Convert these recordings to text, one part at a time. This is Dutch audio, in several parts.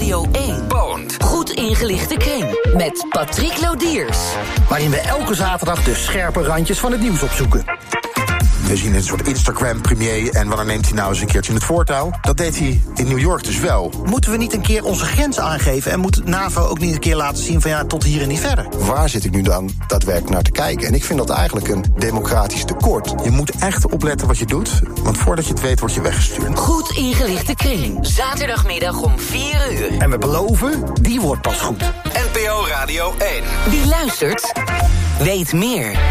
Radio 1 Poont. Goed ingelichte kring met Patrick Lodiers. Waarin we elke zaterdag de scherpe randjes van het nieuws opzoeken. We zien een soort Instagram-premier en wanneer neemt hij nou eens een keertje in het voortouw? Dat deed hij in New York dus wel. Moeten we niet een keer onze grens aangeven en moet NAVO ook niet een keer laten zien van ja, tot hier en niet verder? Waar zit ik nu dan daadwerkelijk naar te kijken? En ik vind dat eigenlijk een democratisch tekort. Je moet echt opletten wat je doet, want voordat je het weet word je weggestuurd. Goed ingelichte kring, zaterdagmiddag om 4 uur. En we beloven, die wordt pas goed. NPO Radio 1. Wie luistert, weet meer.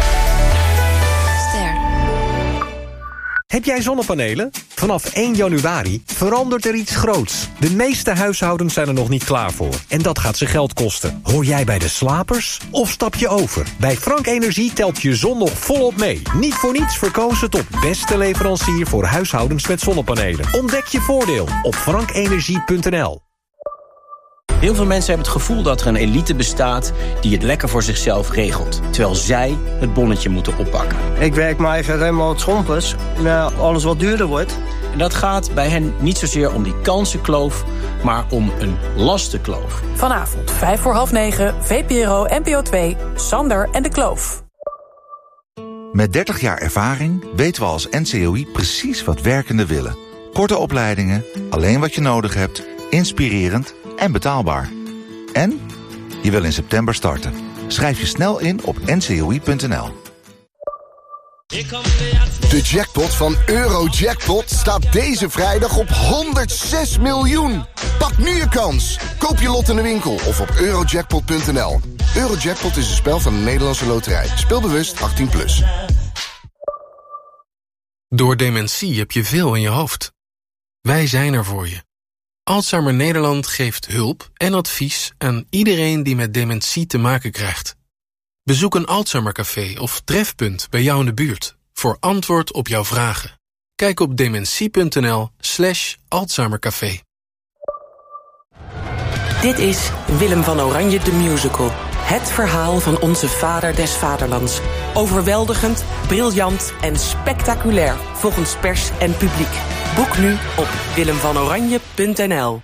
Heb jij zonnepanelen? Vanaf 1 januari verandert er iets groots. De meeste huishoudens zijn er nog niet klaar voor. En dat gaat ze geld kosten. Hoor jij bij de slapers? Of stap je over? Bij Frank Energie telt je zon nog volop mee. Niet voor niets verkozen tot beste leverancier voor huishoudens met zonnepanelen. Ontdek je voordeel op frankenergie.nl. Heel veel mensen hebben het gevoel dat er een elite bestaat die het lekker voor zichzelf regelt. Terwijl zij het bonnetje moeten oppakken. Ik werk maar even helemaal het schompers. Alles wat duurder wordt. En dat gaat bij hen niet zozeer om die kansenkloof, maar om een lastenkloof. Vanavond 9:05, VPRO NPO 2, Sander en de Kloof. Met 30 jaar ervaring weten we als NCOI precies wat werkenden willen. Korte opleidingen, alleen wat je nodig hebt, inspirerend en betaalbaar. En je wil in september starten. Schrijf je snel in op ncoi.nl. De jackpot van Eurojackpot staat deze vrijdag op 106 miljoen. Pak nu je kans. Koop je lot in de winkel of op eurojackpot.nl. Eurojackpot is een spel van de Nederlandse Loterij. Speel bewust 18+. Door dementie heb je veel in je hoofd. Wij zijn er voor je. Alzheimer Nederland geeft hulp en advies aan iedereen die met dementie te maken krijgt. Bezoek een Alzheimercafé of trefpunt bij jou in de buurt voor antwoord op jouw vragen. Kijk op dementie.nl/Alzheimercafé. Dit is Willem van Oranje de Musical. Het verhaal van onze vader des vaderlands. Overweldigend, briljant en spectaculair volgens pers en publiek. Boek nu op willemvanoranje.nl.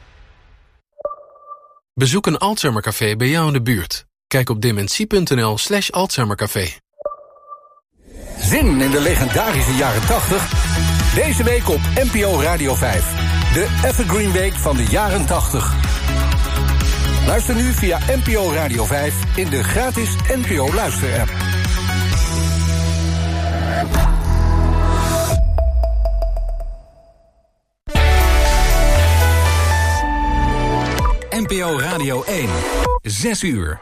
Bezoek een Alzheimercafé bij jou in de buurt. Kijk op dementie.nl/Alzheimercafé. Zin in de legendarische jaren 80? Deze week op NPO Radio 5. De Evergreen Week van de jaren 80. Luister nu via NPO Radio 5 in de gratis NPO Luister-app. NPO Radio 1. 6 uur.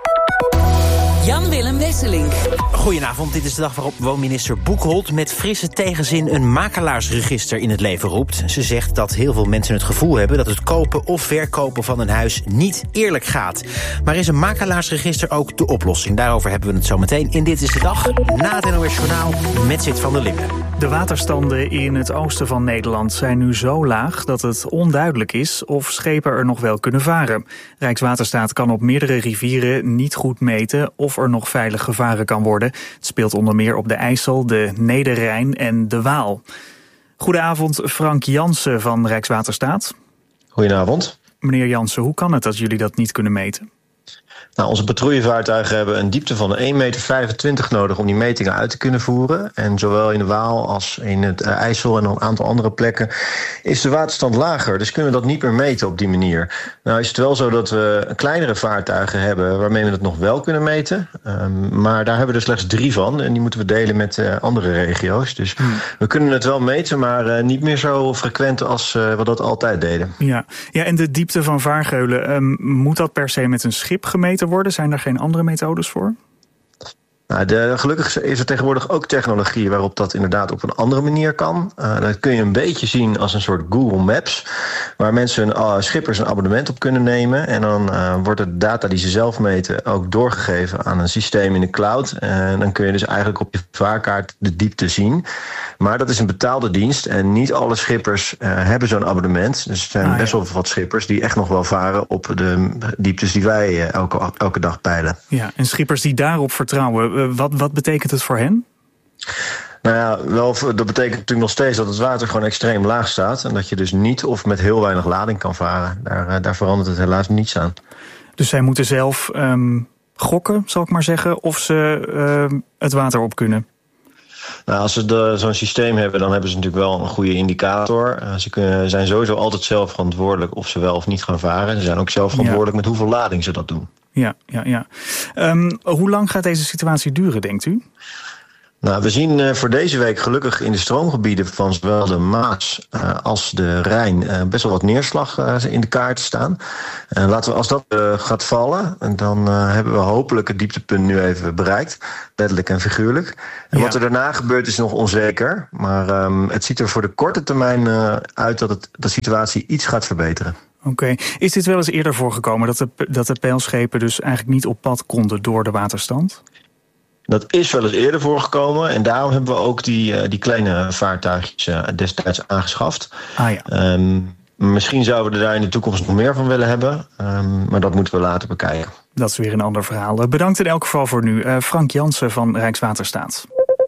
Jan-Willem Wesselink. Goedenavond, dit is de dag waarop woonminister Boekholt met frisse tegenzin een makelaarsregister in het leven roept. Ze zegt dat heel veel mensen het gevoel hebben dat het kopen of verkopen van een huis niet eerlijk gaat. Maar is een makelaarsregister ook de oplossing? Daarover hebben we het zo meteen in Dit is de Dag, na het NOS Journaal met Zit van der Linden. De waterstanden in het oosten van Nederland zijn nu zo laag dat het onduidelijk is of schepen er nog wel kunnen varen. Rijkswaterstaat kan op meerdere rivieren niet goed meten of er nog veilig gevaren kan worden. Het speelt onder meer op de IJssel, de Nederrijn en de Waal. Goedenavond, Frank Jansen van Rijkswaterstaat. Goedenavond. Meneer Jansen, hoe kan het dat jullie dat niet kunnen meten? Nou, onze patrouillevaartuigen hebben een diepte van 1,25 meter nodig om die metingen uit te kunnen voeren. En zowel in de Waal als in het IJssel en een aantal andere plekken is de waterstand lager. Dus kunnen we dat niet meer meten op die manier. Nou is het wel zo dat we kleinere vaartuigen hebben waarmee we het nog wel kunnen meten. Maar daar hebben we er slechts 3 van en die moeten we delen met andere regio's. Dus we kunnen het wel meten, maar niet meer zo frequent als we dat altijd deden. Ja, en de diepte van vaargeulen, moet dat per se met een schip gemeten worden? Zijn er geen andere methodes voor? Nou, gelukkig is er tegenwoordig ook technologie waarop dat inderdaad op een andere manier kan. Dat kun je een beetje zien als een soort Google Maps, waar mensen schippers een abonnement op kunnen nemen. En dan wordt de data die ze zelf meten ook doorgegeven aan een systeem in de cloud. En dan kun je dus eigenlijk op je vaarkaart de diepte zien. Maar dat is een betaalde dienst en niet alle schippers hebben zo'n abonnement. Dus er zijn best wel wat schippers die echt nog wel varen op de dieptes die wij elke dag peilen. Ja, en schippers die daarop vertrouwen, wat betekent het voor hen? Nou ja, dat betekent natuurlijk nog steeds dat het water gewoon extreem laag staat. En dat je dus niet of met heel weinig lading kan varen. Daar verandert het helaas niets aan. Dus zij moeten zelf gokken, zal ik maar zeggen, of ze het water op kunnen? Nou, als ze zo'n systeem hebben, dan hebben ze natuurlijk wel een goede indicator. Ze zijn sowieso altijd zelf verantwoordelijk of ze wel of niet gaan varen. Ze zijn ook zelf verantwoordelijk met hoeveel lading ze dat doen. Ja. Hoe lang gaat deze situatie duren, denkt u? Nou, we zien voor deze week gelukkig in de stroomgebieden van zowel de Maas als de Rijn best wel wat neerslag in de kaart staan. Als dat gaat vallen, dan hebben we hopelijk het dieptepunt nu even bereikt. Letterlijk en figuurlijk. En wat er daarna gebeurt is nog onzeker. Maar het ziet er voor de korte termijn uit dat de situatie iets gaat verbeteren. Oké. Is dit wel eens eerder voorgekomen dat de peilschepen dus eigenlijk niet op pad konden door de waterstand? Dat is wel eens eerder voorgekomen en daarom hebben we ook die kleine vaartuigjes destijds aangeschaft. Misschien zouden we er daar in de toekomst nog meer van willen hebben, maar dat moeten we later bekijken. Dat is weer een ander verhaal. Bedankt in elk geval voor nu. Frank Jansen van Rijkswaterstaat.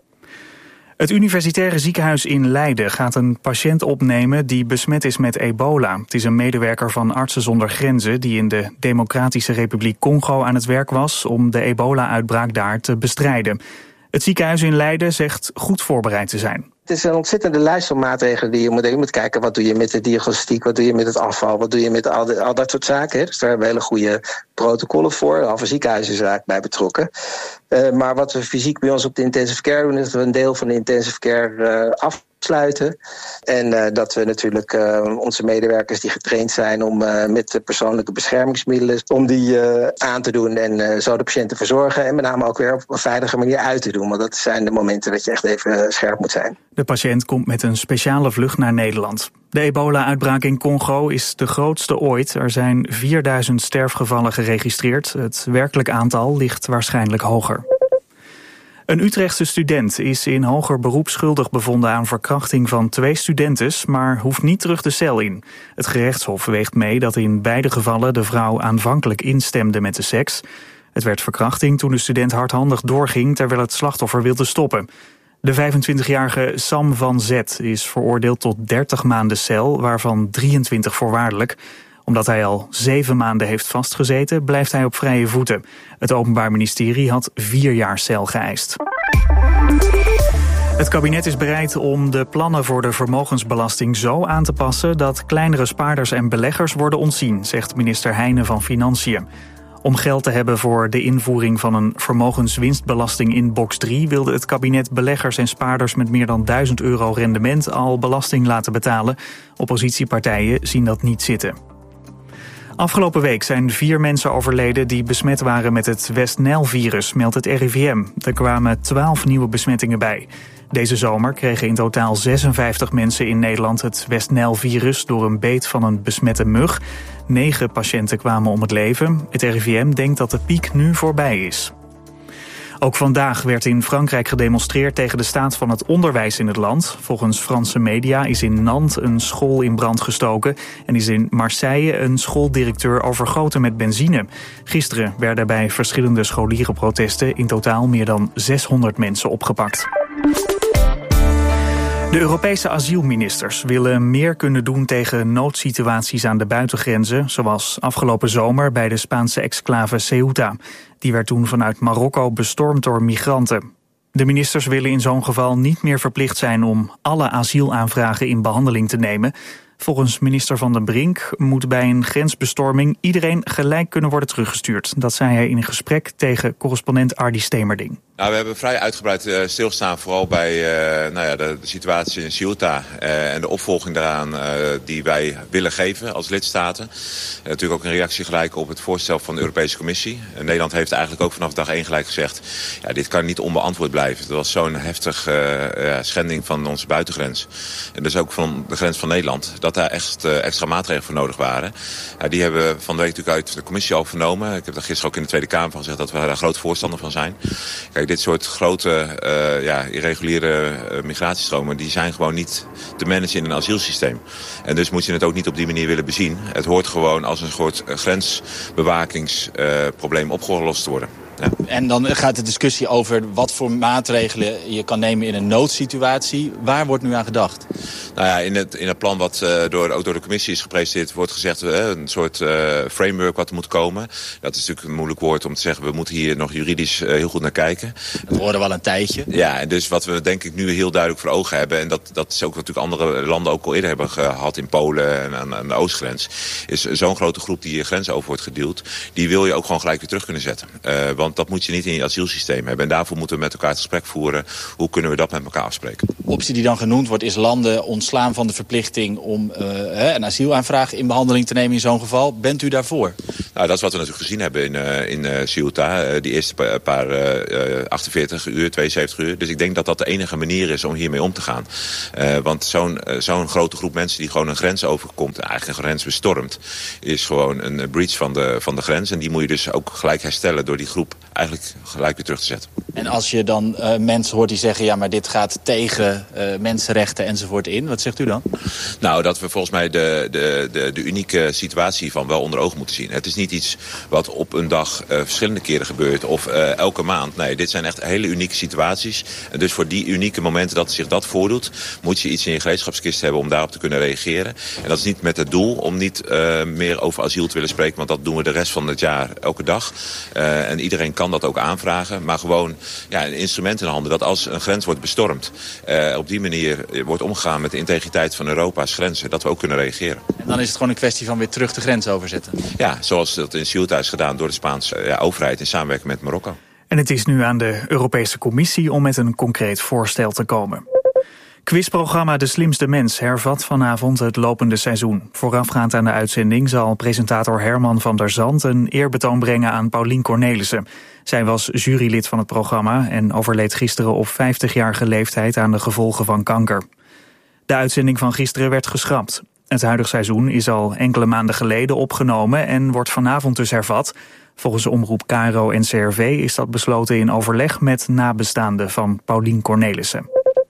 Het Universitaire Ziekenhuis in Leiden gaat een patiënt opnemen die besmet is met ebola. Het is een medewerker van Artsen zonder Grenzen die in de Democratische Republiek Congo aan het werk was om de ebola-uitbraak daar te bestrijden. Het ziekenhuis in Leiden zegt goed voorbereid te zijn. Het is een ontzettende lijst van maatregelen die je moet doen. Je moet kijken, wat doe je met de diagnostiek, wat doe je met het afval, wat doe je met al dat soort zaken. Hè? Dus daar hebben we hele goede protocollen voor. Een halve ziekenhuis is er eigenlijk bij betrokken. Maar wat we fysiek bij ons op de intensive care doen, is dat we een deel van de intensive care afsluiten. En dat we natuurlijk onze medewerkers die getraind zijn om met de persoonlijke beschermingsmiddelen, om die aan te doen en zo de patiënten verzorgen. En met name ook weer op een veilige manier uit te doen. Want dat zijn de momenten dat je echt even scherp moet zijn. De patiënt komt met een speciale vlucht naar Nederland. De ebola-uitbraak in Congo is de grootste ooit. Er zijn 4000 sterfgevallen geregistreerd. Het werkelijk aantal ligt waarschijnlijk hoger. Een Utrechtse student is in hoger beroep schuldig bevonden aan verkrachting van 2 studentes, maar hoeft niet terug de cel in. Het gerechtshof weegt mee dat in beide gevallen de vrouw aanvankelijk instemde met de seks. Het werd verkrachting toen de student hardhandig doorging terwijl het slachtoffer wilde stoppen. De 25-jarige Sam van Zet is veroordeeld tot 30 maanden cel, waarvan 23 voorwaardelijk. Omdat hij al 7 maanden heeft vastgezeten, blijft hij op vrije voeten. Het Openbaar Ministerie had 4 jaar cel geëist. Het kabinet is bereid om de plannen voor de vermogensbelasting zo aan te passen dat kleinere spaarders en beleggers worden ontzien, zegt minister Heijnen van Financiën. Om geld te hebben voor de invoering van een vermogenswinstbelasting in box 3... wilde het kabinet beleggers en spaarders met meer dan €1000 rendement al belasting laten betalen. Oppositiepartijen zien dat niet zitten. Afgelopen week zijn 4 mensen overleden die besmet waren met het West-Nijl-virus, meldt het RIVM. Er kwamen 12 nieuwe besmettingen bij. Deze zomer kregen in totaal 56 mensen in Nederland het West-Nijl-virus door een beet van een besmette mug. 9 patiënten kwamen om het leven. Het RIVM denkt dat de piek nu voorbij is. Ook vandaag werd in Frankrijk gedemonstreerd tegen de staat van het onderwijs in het land. Volgens Franse media is in Nantes een school in brand gestoken en is in Marseille een schooldirecteur overgoten met benzine. Gisteren werden bij verschillende scholierenprotesten in totaal meer dan 600 mensen opgepakt. De Europese asielministers willen meer kunnen doen tegen noodsituaties aan de buitengrenzen, zoals afgelopen zomer bij de Spaanse exclave Ceuta. Die werd toen vanuit Marokko bestormd door migranten. De ministers willen in zo'n geval niet meer verplicht zijn om alle asielaanvragen in behandeling te nemen. Volgens minister Van den Brink moet bij een grensbestorming iedereen gelijk kunnen worden teruggestuurd. Dat zei hij in een gesprek tegen correspondent Ardy Stemerding. Nou, we hebben vrij uitgebreid stilstaan, vooral bij de situatie in Ceuta en de opvolging daaraan die wij willen geven als lidstaten. Natuurlijk ook een reactie gelijk op het voorstel van de Europese Commissie. Nederland heeft eigenlijk ook vanaf dag 1 gelijk gezegd, ja, dit kan niet onbeantwoord blijven. Dat was zo'n heftige schending van onze buitengrens. En dus ook van de grens van Nederland, dat daar echt extra maatregelen voor nodig waren. Die hebben we van de week natuurlijk uit de Commissie al vernomen. Ik heb daar gisteren ook in de Tweede Kamer van gezegd dat we daar groot voorstander van zijn. Kijk, dit soort grote, irreguliere migratiestromen, die zijn gewoon niet te managen in een asielsysteem. En dus moet je het ook niet op die manier willen bezien. Het hoort gewoon als een soort grensbewakingsprobleem opgelost te worden. Ja. En dan gaat de discussie over wat voor maatregelen je kan nemen in een noodsituatie. Waar wordt nu aan gedacht? Nou ja, in het plan wat ook door de commissie is gepresenteerd, wordt gezegd een soort framework wat er moet komen. Dat is natuurlijk een moeilijk woord om te zeggen, we moeten hier nog juridisch heel goed naar kijken. Dat horen wel een tijdje. Ja, en dus wat we denk ik nu heel duidelijk voor ogen hebben, en dat is ook natuurlijk andere landen ook al eerder hebben gehad in Polen en aan de oostgrens, is zo'n grote groep die je grens over wordt geduwd, die wil je ook gewoon gelijk weer terug kunnen zetten. Want dat moet je niet in je asielsysteem hebben. En daarvoor moeten we met elkaar het gesprek voeren. Hoe kunnen we dat met elkaar afspreken? De optie die dan genoemd wordt is landen ontslaan van de verplichting om een asielaanvraag in behandeling te nemen in zo'n geval. Bent u daarvoor? Nou, dat is wat we natuurlijk gezien hebben in Ceuta. Die eerste paar 48 uur, 72 uur. Dus ik denk dat dat de enige manier is om hiermee om te gaan. Want zo'n grote groep mensen die gewoon een grens overkomt, eigenlijk een grens bestormt, is gewoon een breach van de grens. En die moet je dus ook gelijk herstellen door die groep eigenlijk gelijk weer terug te zetten. En als je dan mensen hoort die zeggen, ja, maar dit gaat tegen mensenrechten enzovoort in, wat zegt u dan? Nou, dat we volgens mij de unieke situatie van wel onder ogen moeten zien. Het is niet iets wat op een dag verschillende keren gebeurt of elke maand. Nee, dit zijn echt hele unieke situaties. En dus voor die unieke momenten dat zich dat voordoet, moet je iets in je gereedschapskist hebben om daarop te kunnen reageren. En dat is niet met het doel om niet meer over asiel te willen spreken, want dat doen we de rest van het jaar elke dag. En iedereen kan dat ook aanvragen, maar gewoon een instrument in handen dat als een grens wordt bestormd, op die manier wordt omgegaan met de integriteit van Europa's grenzen, dat we ook kunnen reageren. En dan is het gewoon een kwestie van weer terug de grens overzetten? Ja, zoals dat in Ceuta is gedaan door de Spaanse overheid in samenwerking met Marokko. En het is nu aan de Europese Commissie om met een concreet voorstel te komen. Quizprogramma De Slimste Mens hervat vanavond het lopende seizoen. Voorafgaand aan de uitzending zal presentator Herman van der Zand een eerbetoon brengen aan Paulien Cornelissen. Zij was jurylid van het programma en overleed gisteren op 50-jarige leeftijd aan de gevolgen van kanker. De uitzending van gisteren werd geschrapt. Het huidige seizoen is al enkele maanden geleden opgenomen en wordt vanavond dus hervat. Volgens Omroep KRO en CRV is dat besloten in overleg met nabestaanden van Paulien Cornelissen.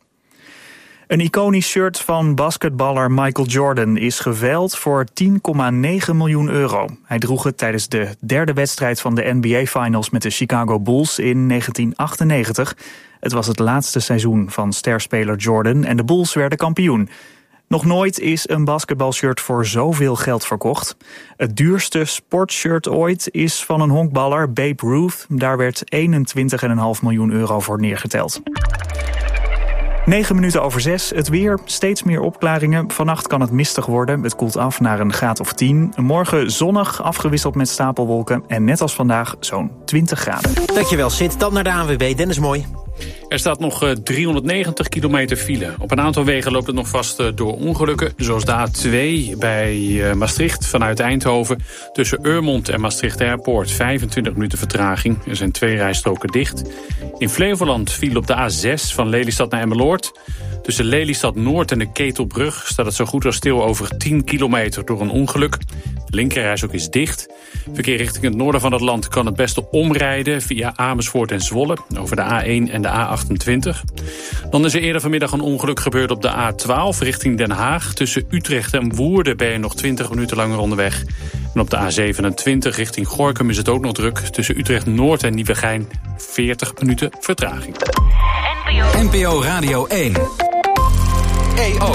Een iconisch shirt van basketballer Michael Jordan is geveild voor €10,9 miljoen. Hij droeg het tijdens de derde wedstrijd van de NBA Finals met de Chicago Bulls in 1998. Het was het laatste seizoen van sterspeler Jordan en de Bulls werden kampioen. Nog nooit is een basketbalshirt voor zoveel geld verkocht. Het duurste sportshirt ooit is van een honkballer, Babe Ruth. Daar werd €21,5 miljoen voor neergeteld. 6:09. Het weer, steeds meer opklaringen. Vannacht kan het mistig worden. Het koelt af naar een graad of 10. Morgen zonnig, afgewisseld met stapelwolken. En net als vandaag zo'n 20 graden. Dankjewel, Sid. Dan naar de ANWB. Dennis Mooi. Er staat nog 390 kilometer file. Op een aantal wegen loopt het nog vast door ongelukken. Zoals de A2 bij Maastricht vanuit Eindhoven. Tussen Urmond en Maastricht Airport 25 minuten vertraging. Er zijn 2 rijstroken dicht. In Flevoland viel op de A6 van Lelystad naar Emmeloord. Tussen Lelystad Noord en de Ketelbrug staat het zo goed als stil over 10 kilometer door een ongeluk. De linkerrijstrook is dicht. Verkeer richting het noorden van het land kan het beste omrijden via Amersfoort en Zwolle over de A1 en de A28. Dan is er eerder vanmiddag een ongeluk gebeurd op de A12 richting Den Haag. Tussen Utrecht en Woerden ben je nog 20 minuten langer onderweg. En op de A27 richting Gorinchem is het ook nog druk. Tussen Utrecht Noord en Nieuwegein 40 minuten vertraging. NPO Radio 1. EO.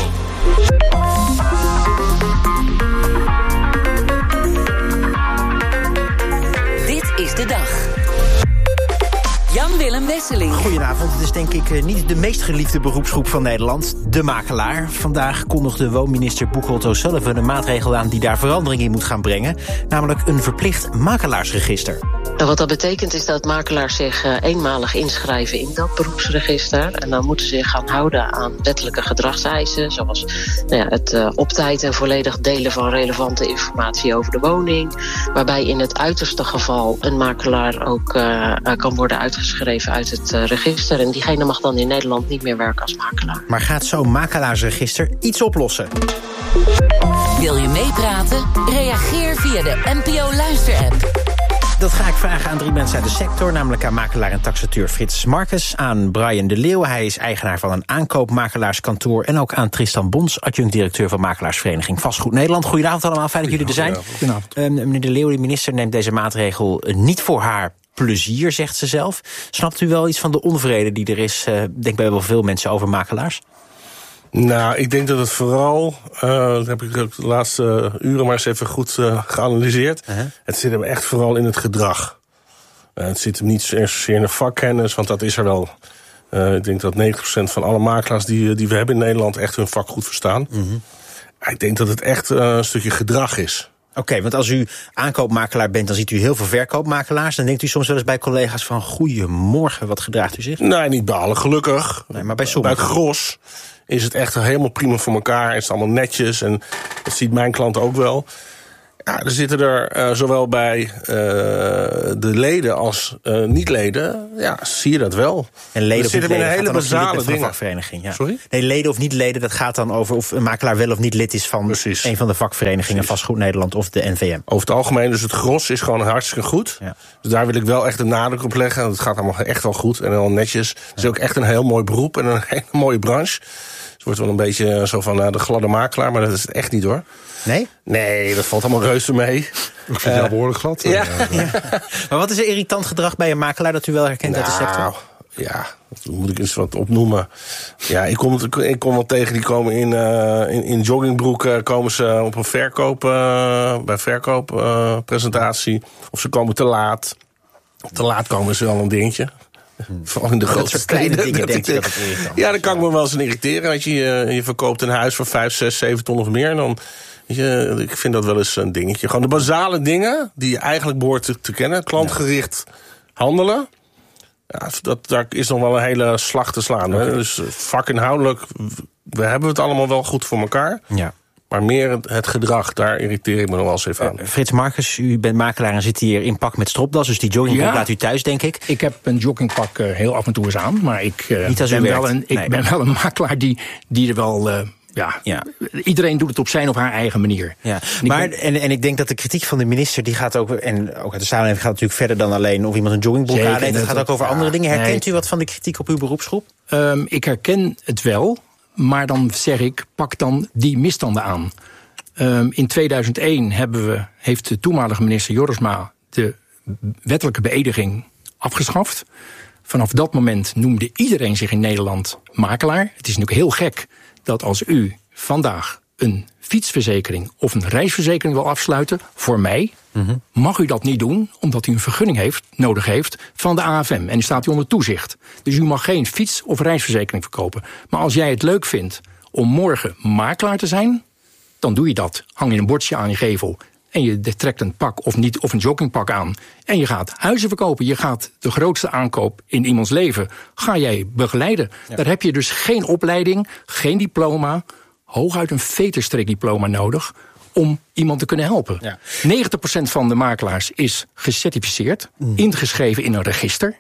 Dit is de dag. Jan-Willem Wesseling. Goedenavond. Het is denk ik niet de meest geliefde beroepsgroep van Nederland, de makelaar. Vandaag kondigde woonminister Boekholt O'Sullivan een maatregel aan die daar verandering in moet gaan brengen. Namelijk een verplicht makelaarsregister. Wat dat betekent is dat makelaars zich eenmalig inschrijven in dat beroepsregister. En dan moeten ze zich gaan houden aan wettelijke gedragseisen. Zoals het op tijd en volledig delen van relevante informatie over de woning. Waarbij in het uiterste geval een makelaar ook kan worden uitgeschreven uit het register. En diegene mag dan in Nederland niet meer werken als makelaar. Maar gaat zo'n makelaarsregister iets oplossen? Wil je meepraten? Reageer via de NPO Luister-app. Dat ga ik vragen aan 3 mensen uit de sector, namelijk aan makelaar en taxateur Frits Markes, aan Brian de Leeuw, hij is eigenaar van een aankoopmakelaarskantoor, en ook aan Tristan Bons, adjunct-directeur van makelaarsvereniging Vastgoed Nederland. Goedenavond allemaal, fijn dat jullie er zijn. Goedenavond. Meneer de Leeuw, de minister neemt deze maatregel niet voor haar plezier, zegt ze zelf. Snapt u wel iets van de onvrede die er is, denk bij wel veel mensen, over makelaars? Nou, ik denk dat het vooral, dat heb ik ook de laatste uren maar eens even goed geanalyseerd. Het zit hem echt vooral in het gedrag. Het zit hem niet zozeer in de vakkennis, want dat is er wel. Ik denk dat 90% van alle makelaars die we hebben in Nederland echt hun vak goed verstaan. Ik denk dat het echt een stukje gedrag is. Oké, want als u aankoopmakelaar bent, dan ziet u heel veel verkoopmakelaars. Dan denkt u soms wel eens bij collega's van, goedemorgen, wat gedraagt u zich? Nee, niet bij allen, gelukkig. Nee, maar bij sommigen. Bij het gros is het echt helemaal prima voor elkaar. Is het allemaal netjes en dat ziet mijn klant ook wel. Ja, er zitten er zowel bij de leden als niet-leden, ja, zie je dat wel. En leden of niet leden, een hele basale dingen. Vakvereniging, ja. Sorry? Nee, leden of niet leden, dat gaat dan over of een makelaar wel of niet lid is van een van de vakverenigingen, Vastgoed Nederland of de NVM. Over het algemeen, dus het gros is gewoon hartstikke goed. Ja. Dus daar wil ik wel echt de nadruk op leggen. Het gaat allemaal echt wel goed en wel netjes. Het is ook echt een heel mooi beroep en een hele mooie branche. Het wordt wel een beetje zo van de gladde makelaar, maar dat is het echt niet, hoor. Nee? Nee, dat valt allemaal reuze mee. Ik vind het wel behoorlijk glad. Ja. Maar wat is er irritant gedrag bij een makelaar dat u wel herkent uit de sector? Ja, dat moet ik eens wat opnoemen. Ja, ik kom wel tegen, die komen in joggingbroeken, komen ze op een verkooppresentatie. Of ze komen te laat. Te laat komen ze wel een dingetje. Vooral in de grootste kleine dingen denk je dat het irritant is. Ja, dan kan ik me wel eens irriteren. Weet je verkoopt een huis voor 5, 6, 7 ton of meer. En dan, ik vind dat wel eens een dingetje. Gewoon de basale dingen die je eigenlijk behoort te kennen. Klantgericht handelen. Ja, daar is nog wel een hele slag te slaan. Okay. Dus vakinhoudelijk, we hebben het allemaal wel goed voor elkaar. Ja. Maar meer het gedrag, daar irriteer ik me nog wel eens even aan. Frits Marcus, u bent makelaar en zit hier in pak met stropdas. Dus die joggingbroek laat u thuis, denk ik. Ik heb een joggingpak heel af en toe eens aan. Maar ik ben wel een makelaar die er wel... Iedereen doet het op zijn of haar eigen manier. Ja. En ik denk dat de kritiek van de minister, die gaat ook, en ook uit de samenleving gaat natuurlijk verder dan alleen of iemand een joggingbroek aan heeft. Het gaat ook over andere dingen. Herkent u wat van de kritiek op uw beroepsgroep? Ik herken het wel, maar dan zeg ik, pak dan die misstanden aan. In 2001 heeft de toenmalige minister Jorisma de wettelijke beëdiging afgeschaft. Vanaf dat moment noemde iedereen zich in Nederland makelaar. Het is natuurlijk heel gek dat als u vandaag een fietsverzekering of een reisverzekering wil afsluiten, voor mij, mag u dat niet doen, omdat u een vergunning nodig heeft van de AFM. En u staat onder toezicht. Dus u mag geen fiets- of reisverzekering verkopen. Maar als jij het leuk vindt om morgen makelaar te zijn, dan doe je dat. Hang je een bordje aan je gevel en je trekt een pak of een joggingpak aan. En je gaat huizen verkopen. Je gaat de grootste aankoop in iemands leven, ga jij begeleiden. Ja. Daar heb je dus geen opleiding, geen diploma, hooguit een veterstreekdiploma nodig om iemand te kunnen helpen. Ja. 90% van de makelaars is gecertificeerd, ingeschreven in een register.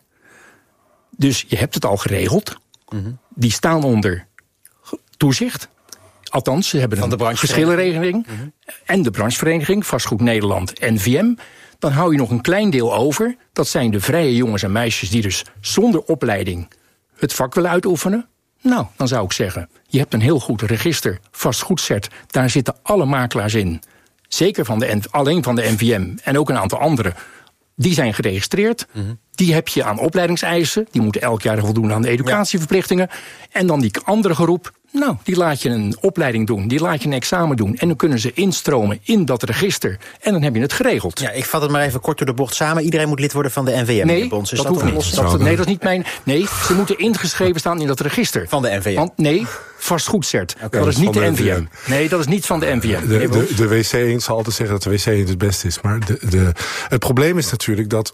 Dus je hebt het al geregeld. Die staan onder toezicht. Althans, ze hebben een verschillenregeling. En de branchevereniging, Vastgoed Nederland, NVM. Dan hou je nog een klein deel over. Dat zijn de vrije jongens en meisjes die dus zonder opleiding het vak willen uitoefenen. Nou, dan zou ik zeggen, je hebt een heel goed register, vastgoedcert. Daar zitten alle makelaars in. Zeker alleen van de NVM en ook een aantal andere. Die zijn geregistreerd. Die heb je aan opleidingseisen. Die moeten elk jaar voldoen aan de educatieverplichtingen. Ja. En dan die andere groep, nou, die laat je een opleiding doen. Die laat je een examen doen. En dan kunnen ze instromen in dat register. En dan heb je het geregeld. Ja, ik vat het maar even kort door de bocht samen. Iedereen moet lid worden van de NVM. Nee, dat hoeft niet. Nee, dat is niet mijn... Nee, ze moeten ingeschreven staan in dat register. Van de NVM? Want nee, vastgoedcert. Dat is niet de NVM. Nee, dat is niet van de NVM. De WC1 zal altijd zeggen dat de WC1 het beste is. Maar het probleem is natuurlijk dat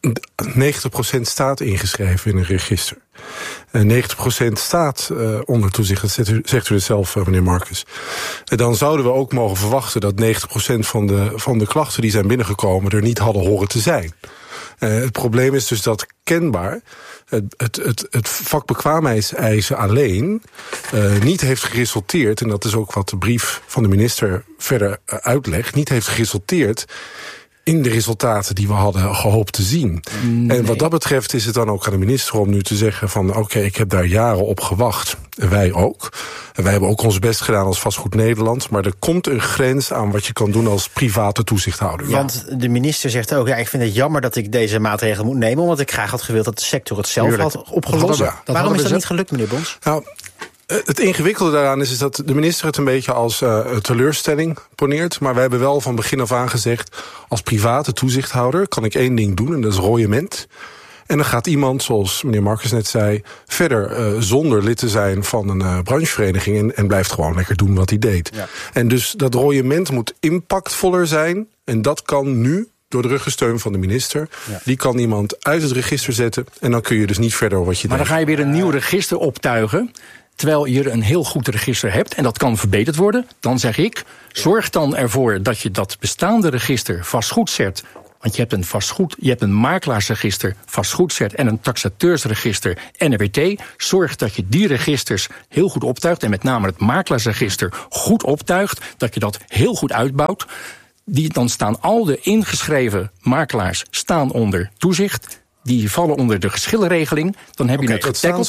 90% staat ingeschreven in een register. 90% staat onder toezicht. Dat zegt u het zelf, meneer Marcus. Dan zouden we ook mogen verwachten dat 90% van de klachten die zijn binnengekomen er niet hadden horen te zijn. Het probleem is dus dat kenbaar het vakbekwaamheidseisen alleen niet heeft geresulteerd, en dat is ook wat de brief van de minister verder uitlegt, niet heeft geresulteerd in de resultaten die we hadden gehoopt te zien. Nee. En wat dat betreft is het dan ook aan de minister om nu te zeggen van oké, ik heb daar jaren op gewacht. Wij ook. En wij hebben ook ons best gedaan als Vastgoed Nederland. Maar er komt een grens aan wat je kan doen als private toezichthouder. Want de minister zegt ook, ik vind het jammer dat ik deze maatregelen moet nemen, omdat ik graag had gewild dat de sector het zelf had opgelost. Waarom is dat niet gelukt, meneer Bons? Nou, het ingewikkelde daaraan is dat de minister het een beetje als teleurstelling poneert. Maar wij hebben wel van begin af aan gezegd, als private toezichthouder kan ik 1 ding doen, en dat is rooiement. En dan gaat iemand, zoals meneer Marcus net zei, verder zonder lid te zijn van een branchevereniging en blijft gewoon lekker doen wat hij deed. Ja. En dus dat rooiement moet impactvoller zijn. En dat kan nu door de ruggensteun van de minister. Ja. Die kan iemand uit het register zetten. En dan kun je dus niet verder wat je Maar deed. Dan ga je weer een nieuw register optuigen. Terwijl je een heel goed register hebt, en dat kan verbeterd worden. Dan zeg ik, zorg dan ervoor dat je dat bestaande register vastgoedzet. Want je hebt een makelaarsregister, vastgoedzet en een taxateursregister, NRWT. Zorg dat je die registers heel goed optuigt. En met name het makelaarsregister goed optuigt. Dat je dat heel goed uitbouwt. Dan staan al de ingeschreven makelaars onder toezicht. Die vallen onder de geschillenregeling. Dan heb je het getackeld.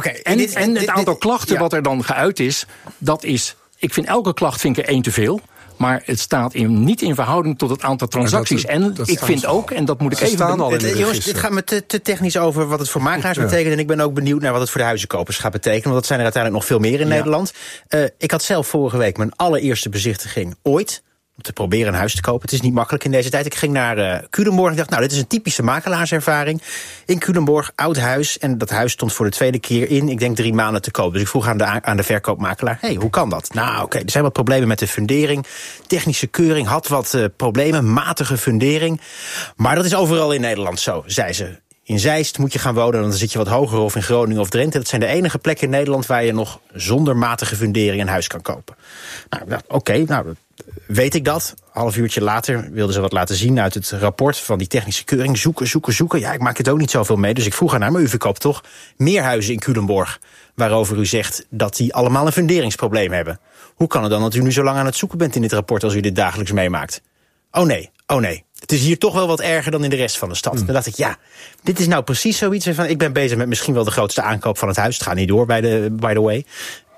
En het aantal klachten wat er dan geuit is, dat is, ik vind elke klacht er 1 te veel. Maar het staat niet in verhouding tot het aantal transacties. Ik vind ook, en dat moet ik even... Jongens, dit gaat me te technisch over wat het voor makelaars betekent. En ik ben ook benieuwd naar wat het voor de huizenkopers gaat betekenen. Want dat zijn er uiteindelijk nog veel meer in Nederland. Ik had zelf vorige week mijn allereerste bezichtiging ooit om te proberen een huis te kopen. Het is niet makkelijk in deze tijd. Ik ging naar Culemborg en dacht, dit is een typische makelaarservaring. In Culemborg, oud huis. En dat huis stond voor de tweede keer ik denk 3 maanden te koop. Dus ik vroeg aan de verkoopmakelaar, hoe kan dat? Nou, er zijn wat problemen met de fundering. Technische keuring had wat problemen, matige fundering. Maar dat is overal in Nederland zo, zei ze. In Zeist moet je gaan wonen, dan zit je wat hoger, of in Groningen of Drenthe. Dat zijn de enige plekken in Nederland waar je nog zonder matige fundering een huis kan kopen. Nou, weet ik dat. Half uurtje later wilden ze wat laten zien uit het rapport van die technische keuring. Zoeken. Ja, ik maak het ook niet zoveel mee. Dus ik vroeg haar maar u verkoopt toch meer huizen in Culemborg, waarover u zegt dat die allemaal een funderingsprobleem hebben. Hoe kan het dan dat u nu zo lang aan het zoeken bent in dit rapport als u dit dagelijks meemaakt? Oh nee. Het is hier toch wel wat erger dan in de rest van de stad. Dan dacht ik, dit is nou precies zoiets van, ik ben bezig met misschien wel de grootste aankoop van het huis. Het gaat niet door, by the way.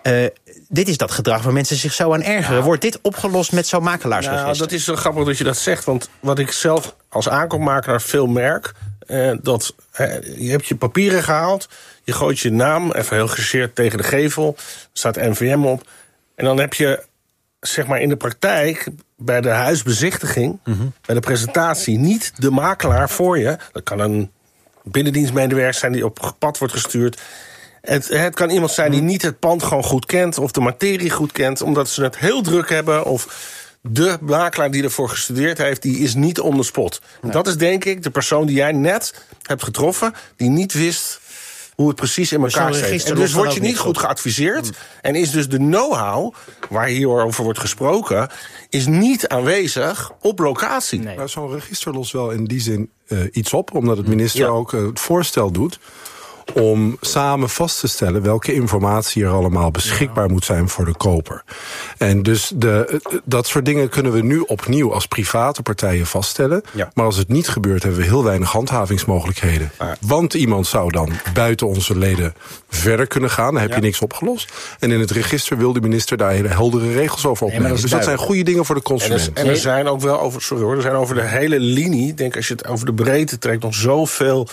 Dit is dat gedrag waar mensen zich zo aan ergeren. Wordt dit opgelost met zo'n makelaarsregister? Nou, dat is zo grappig dat je dat zegt. Want wat ik zelf als aankoopmakelaar veel merk, dat je hebt je papieren gehaald, je gooit je naam, even heel gecheerd tegen de gevel, er staat NVM op. En dan heb je, zeg maar in de praktijk, bij de huisbezichtiging, bij de presentatie, niet de makelaar voor je. Dat kan een binnendienstmedewerker zijn die op pad wordt gestuurd. Het kan iemand zijn die niet het pand gewoon goed kent, of de materie goed kent, omdat ze het heel druk hebben, of de makelaar die ervoor gestudeerd heeft, die is niet on the spot. Nee. Dat is denk ik de persoon die jij net hebt getroffen, die niet wist hoe het precies in elkaar zit. En dus word je niet goed geadviseerd. En is dus de know-how, waar hierover wordt gesproken, is niet aanwezig op locatie. Nee. Nou, zo'n register lost wel in die zin iets op, omdat het minister ook het voorstel doet om samen vast te stellen welke informatie er allemaal beschikbaar moet zijn voor de koper. En dus dat soort dingen kunnen we nu opnieuw als private partijen vaststellen. Ja. Maar als het niet gebeurt, hebben we heel weinig handhavingsmogelijkheden. Want iemand zou dan buiten onze leden verder kunnen gaan. Dan heb je niks opgelost. En in het register wil de minister daar hele heldere regels over opnemen. Dus dat zijn goede dingen voor de consument. En er zijn ook wel over de hele linie, ik denk als je het over de breedte trekt, nog zoveel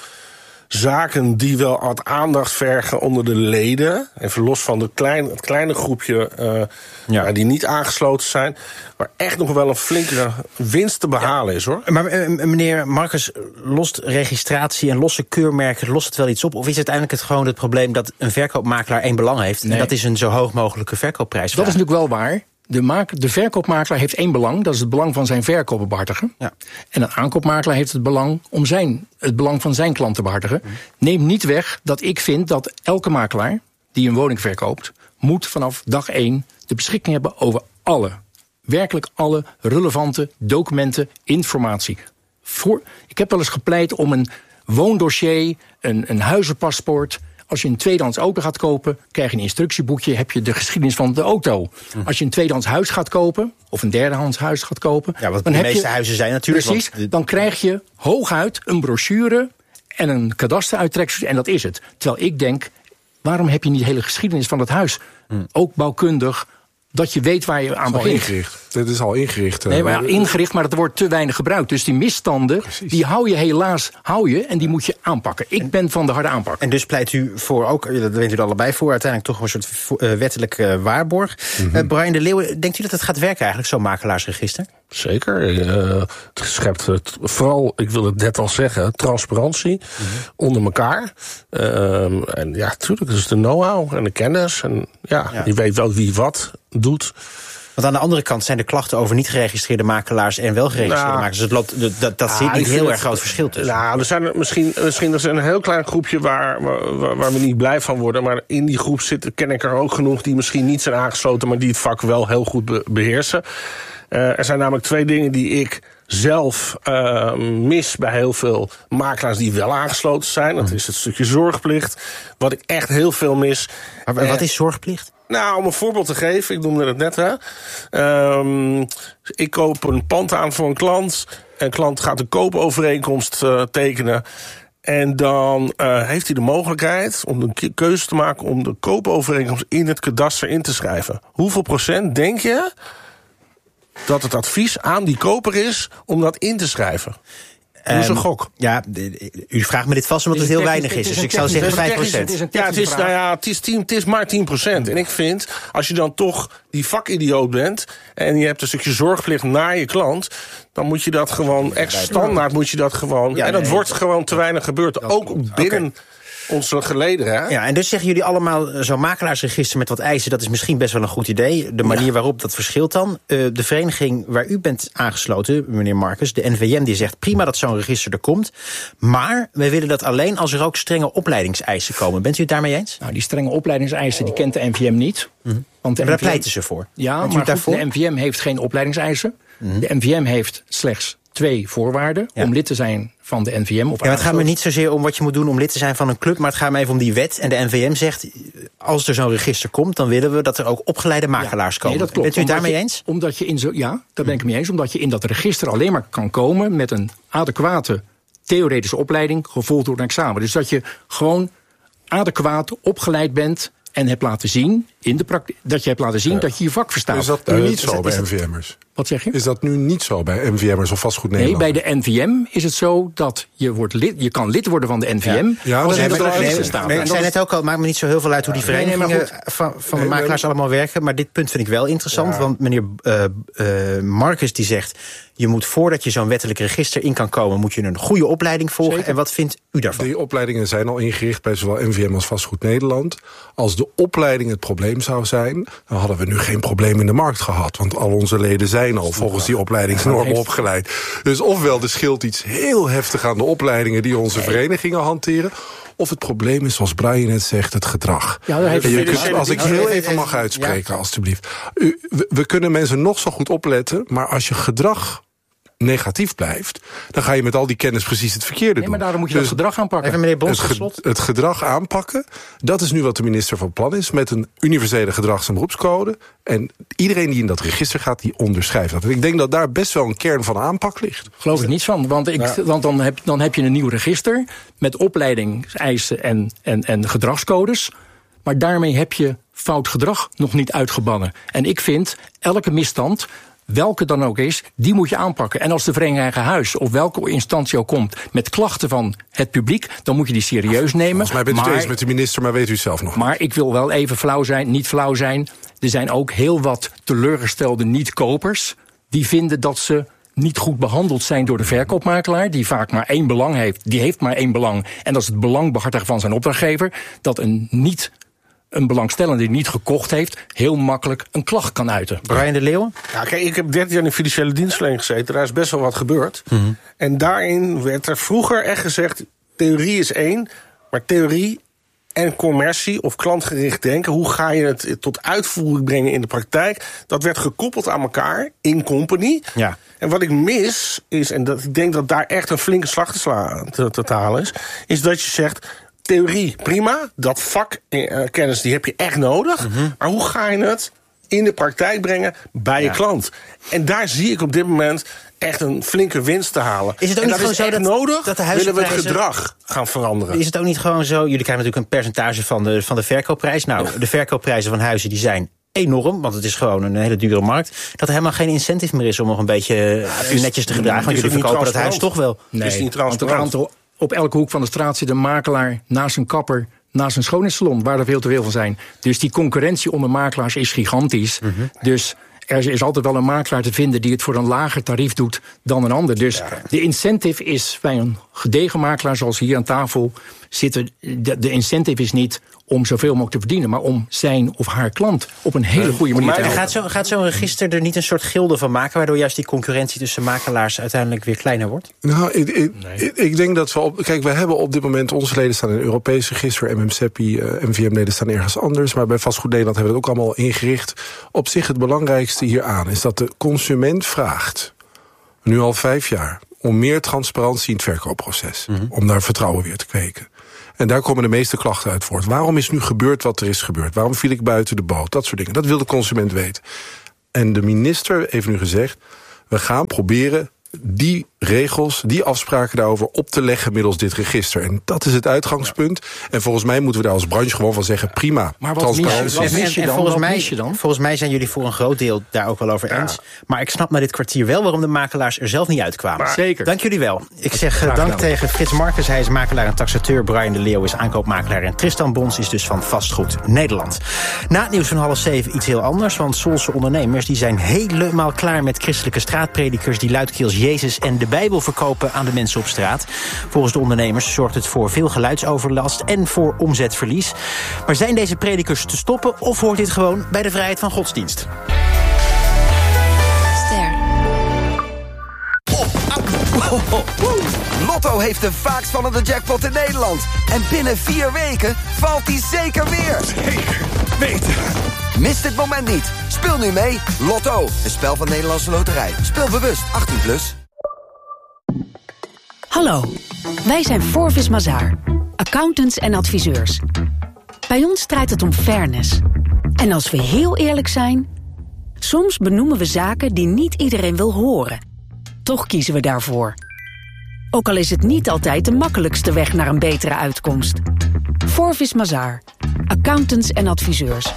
zaken die wel wat aandacht vergen onder de leden. Even los van het kleine groepje die niet aangesloten zijn. Maar echt nog wel een flinke winst te behalen is, hoor. Maar meneer Marcus, lost registratie en losse keurmerken, lost het wel iets op? Of is uiteindelijk gewoon het probleem dat een verkoopmakelaar 1 belang heeft? Nee. En dat is een zo hoog mogelijke verkoopprijs. Dat is natuurlijk wel waar. De verkoopmakelaar heeft 1 belang, dat is het belang van zijn verkoop te behartigen. Ja. En een aankoopmakelaar heeft het belang om het belang van zijn klant te behartigen. Neem niet weg dat ik vind dat elke makelaar die een woning verkoopt, moet vanaf dag 1 de beschikking hebben over werkelijk alle relevante documenten, informatie. Ik heb wel eens gepleit om een woondossier, een huizenpaspoort, Als je een tweedehands auto gaat kopen, krijg je een instructieboekje, heb je de geschiedenis van de auto. Als je een tweedehands huis gaat kopen, of een derdehands huis gaat kopen... Ja, wat dan de heb meeste je, huizen zijn natuurlijk. Precies, dan krijg je hooguit een brochure en een kadasteruittreksel en dat is het. Terwijl ik denk, waarom heb je niet de hele geschiedenis van het huis? Ook bouwkundig, dat je weet waar je aan begint. Dit is al ingericht. Nee, maar ingericht, maar het wordt te weinig gebruikt. Dus die misstanden, die hou je helaas en die moet je aanpakken. Ik ben van de harde aanpak. En dus pleit u voor ook, dat weten u er allebei voor, uiteindelijk toch een soort wettelijke waarborg. Brian de Leeuw, denkt u dat het gaat werken eigenlijk, zo'n makelaarsregister? Zeker. Het schept vooral, ik wil het net al zeggen, transparantie onder elkaar. En ja, natuurlijk, dat is de know-how en de kennis. En je weet wel wie wat doet. Want aan de andere kant zijn de klachten over niet geregistreerde makelaars en wel geregistreerde makelaars. Dus dat zit niet heel erg groot verschil tussen. Nou, er zijn misschien een heel klein groepje waar we niet blij van worden. Maar in die groep ken ik er ook genoeg die misschien niet zijn aangesloten, maar die het vak wel heel goed beheersen. Er zijn namelijk 2 dingen die ik zelf mis bij heel veel makelaars die wel aangesloten zijn. Dat is het stukje zorgplicht, wat ik echt heel veel mis. Maar wat is zorgplicht? Nou, om een voorbeeld te geven, ik noemde het net, hè. Ik koop een pand aan voor een klant. Een klant gaat een koopovereenkomst tekenen. En dan heeft hij de mogelijkheid om de keuze te maken om de koopovereenkomst in het kadaster in te schrijven. Hoeveel procent denk je dat het advies aan die koper is om dat in te schrijven? Dat is een gok. Ja, u vraagt me dit vast omdat het heel weinig is. Dus ik zou zeggen 5%. Het is maar 10%. En ik vind, als je dan toch die vakidioot bent en je hebt een stukje zorgplicht naar je klant, dan moet je dat gewoon standaard moet je dat gewoon. En dat wordt gewoon te weinig gebeurd. Ook binnen onze gelederen. Hè? Ja, en dus zeggen jullie allemaal, zo'n makelaarsregister met wat eisen, dat is misschien best wel een goed idee. De manier waarop, dat verschilt dan. De vereniging waar u bent aangesloten, meneer Marcus, de NVM, die zegt prima dat zo'n register er komt. Maar wij willen dat alleen als er ook strenge opleidingseisen komen. Bent u het daarmee eens? Nou, die strenge opleidingseisen, die kent de NVM niet. Want daar pleiten ze voor. Ja, maar goed, de NVM heeft geen opleidingseisen. De NVM heeft slechts 2 voorwaarden om lid te zijn van de NVM. Het gaat me niet zozeer om wat je moet doen om lid te zijn van een club, maar het gaat me even om die wet. En de NVM zegt, als er zo'n register komt, dan willen we dat er ook opgeleide makelaars komen. Nee, dat klopt. Bent u het daarmee eens? Omdat je daar ben ik mee eens. Omdat je in dat register alleen maar kan komen met een adequate theoretische opleiding, gevolgd door een examen. Dus dat je gewoon adequaat opgeleid bent en hebt laten zien in de praktijk dat je hebt laten zien dat je je vak verstaat. Is dat nu niet zo bij NVM'ers? Wat zeg je? Is dat nu niet zo bij NVM'ers of Vastgoed Nederland? Nee, bij de NVM is het zo dat je kan lid worden van de NVM. Ja, als je dat register staat. Ik zei net ook al, het maakt me niet zo heel veel uit hoe die verenigingen van de makelaars allemaal werken. Maar dit punt vind ik wel interessant. Want meneer Marcus die zegt, je moet voordat je zo'n wettelijk register in kan komen, moet je een goede opleiding volgen. Zeker. En wat vindt u daarvan? Die opleidingen zijn al ingericht bij zowel NVM als Vastgoed Nederland. Als de opleiding het probleem zou zijn, dan hadden we nu geen probleem in de markt gehad. Want al onze leden zijn al volgens die opleidingsnormen opgeleid. Dus ofwel er scheelt iets heel heftig aan de opleidingen die onze verenigingen hanteren, of het probleem is, zoals Brian net zegt, het gedrag. Ja, als ik heel even mag uitspreken, alstublieft. We kunnen mensen nog zo goed opletten, maar als je gedrag negatief blijft, dan ga je met al die kennis precies het verkeerde doen. Maar daarom moet je dat gedrag aanpakken. Even meneer Bons, het gedrag aanpakken, dat is nu wat de minister van plan is, met een universele gedrags- en beroepscode. En iedereen die in dat register gaat, die onderschrijft dat. En ik denk dat daar best wel een kern van aanpak ligt. Geloof ik niets van, want dan heb je een nieuw register met opleidingseisen en gedragscodes. Maar daarmee heb je fout gedrag nog niet uitgebannen. En ik vind, elke misstand, welke dan ook is, die moet je aanpakken. En als de vereniging Eigen Huis of welke instantie ook komt met klachten van het publiek, dan moet je die serieus nemen. Volgens mij bent u het eens met de minister, maar weet u het zelf nog. Maar ik wil wel even niet flauw zijn. Er zijn ook heel wat teleurgestelde niet-kopers die vinden dat ze niet goed behandeld zijn door de verkoopmakelaar, die vaak maar 1 belang heeft. Die heeft maar 1 belang. En dat is het belang behartigen van zijn opdrachtgever. Dat een belangstellende die niet gekocht heeft, heel makkelijk een klacht kan uiten. Brian de Leeuw? Ja, kijk, ik heb 13 jaar in de financiële dienstverlening gezeten. Daar is best wel wat gebeurd. En daarin werd er vroeger echt gezegd, theorie is 1, maar theorie en commercie of klantgericht denken, hoe ga je het tot uitvoering brengen in de praktijk, dat werd gekoppeld aan elkaar in company. Ja. En wat ik mis is, en ik denk dat daar echt een flinke slag te halen is dat je zegt, theorie, prima. Dat vakkennis die heb je echt nodig. Maar hoe ga je het in de praktijk brengen bij je klant? En daar zie ik op dit moment echt een flinke winst te halen. Is het ook en niet dat gewoon is zo echt nodig? dat de willen we het huizenprijzen gedrag gaan veranderen? Is het ook niet gewoon zo? Jullie krijgen natuurlijk een percentage van de verkoopprijs. Nou, de verkoopprijzen van huizen die zijn enorm, want het is gewoon een hele dure markt. Dat er helemaal geen incentive meer is om nog een beetje netjes te gedragen. Want jullie verkopen dat huis toch wel. Nee, is niet transparant. Want op elke hoek van de straat zit een makelaar naast een kapper, naast een schoonheidssalon, waar er veel te veel van zijn. Dus die concurrentie onder makelaars is gigantisch. Dus er is altijd wel een makelaar te vinden die het voor een lager tarief doet dan een ander. Dus de incentive is bij een gedegen makelaar zoals hier aan tafel zitten. De incentive is niet om zoveel mogelijk te verdienen, maar om zijn of haar klant op een hele goede manier te helpen. Gaat zo'n register er niet een soort gilde van maken, waardoor juist die concurrentie tussen makelaars uiteindelijk weer kleiner wordt? Nou, ik denk dat kijk, we hebben op dit moment onze leden staan in het Europees register, MMCEPI, MVM-leden staan ergens anders, maar bij Vastgoed Nederland hebben we het ook allemaal ingericht. Op zich het belangrijkste hieraan is dat de consument vraagt, nu al 5 jaar, om meer transparantie in het verkoopproces. Om daar vertrouwen weer te kweken. En daar komen de meeste klachten uit voort. Waarom is nu gebeurd wat er is gebeurd? Waarom viel ik buiten de boot? Dat soort dingen. Dat wil de consument weten. En de minister heeft nu gezegd, we gaan proberen die regels, die afspraken daarover op te leggen middels dit register. En dat is het uitgangspunt. En volgens mij moeten we daar als branche gewoon van zeggen, prima. Maar wat mis je dan? Volgens mij zijn jullie voor een groot deel daar ook wel over eens. Maar ik snap na dit kwartier wel waarom de makelaars er zelf niet uitkwamen. Zeker. Dank jullie wel. Ik zeg dank tegen Frits Marcus. Hij is makelaar en taxateur. Brian de Leeuw is aankoopmakelaar. En Tristan Bons is dus van Vastgoed Nederland. Na het nieuws van 6:30 iets heel anders. Want Solse ondernemers die zijn helemaal klaar met christelijke straatpredikers die luidkeels Jezus en de Bijbel verkopen aan de mensen op straat. Volgens de ondernemers zorgt het voor veel geluidsoverlast en voor omzetverlies. Maar zijn deze predikers te stoppen of hoort dit gewoon bij de vrijheid van godsdienst? Lotto heeft de vaakst vallende jackpot in Nederland. En binnen 4 weken valt die zeker weer. Zeker weten. Mis dit moment niet. Speel nu mee. Lotto, een spel van Nederlandse Loterij. Speel bewust, 18+. Hallo, wij zijn Forvis Mazars, accountants en adviseurs. Bij ons draait het om fairness. En als we heel eerlijk zijn, soms benoemen we zaken die niet iedereen wil horen. Toch kiezen we daarvoor. Ook al is het niet altijd de makkelijkste weg naar een betere uitkomst. Forvis Mazars, accountants en adviseurs.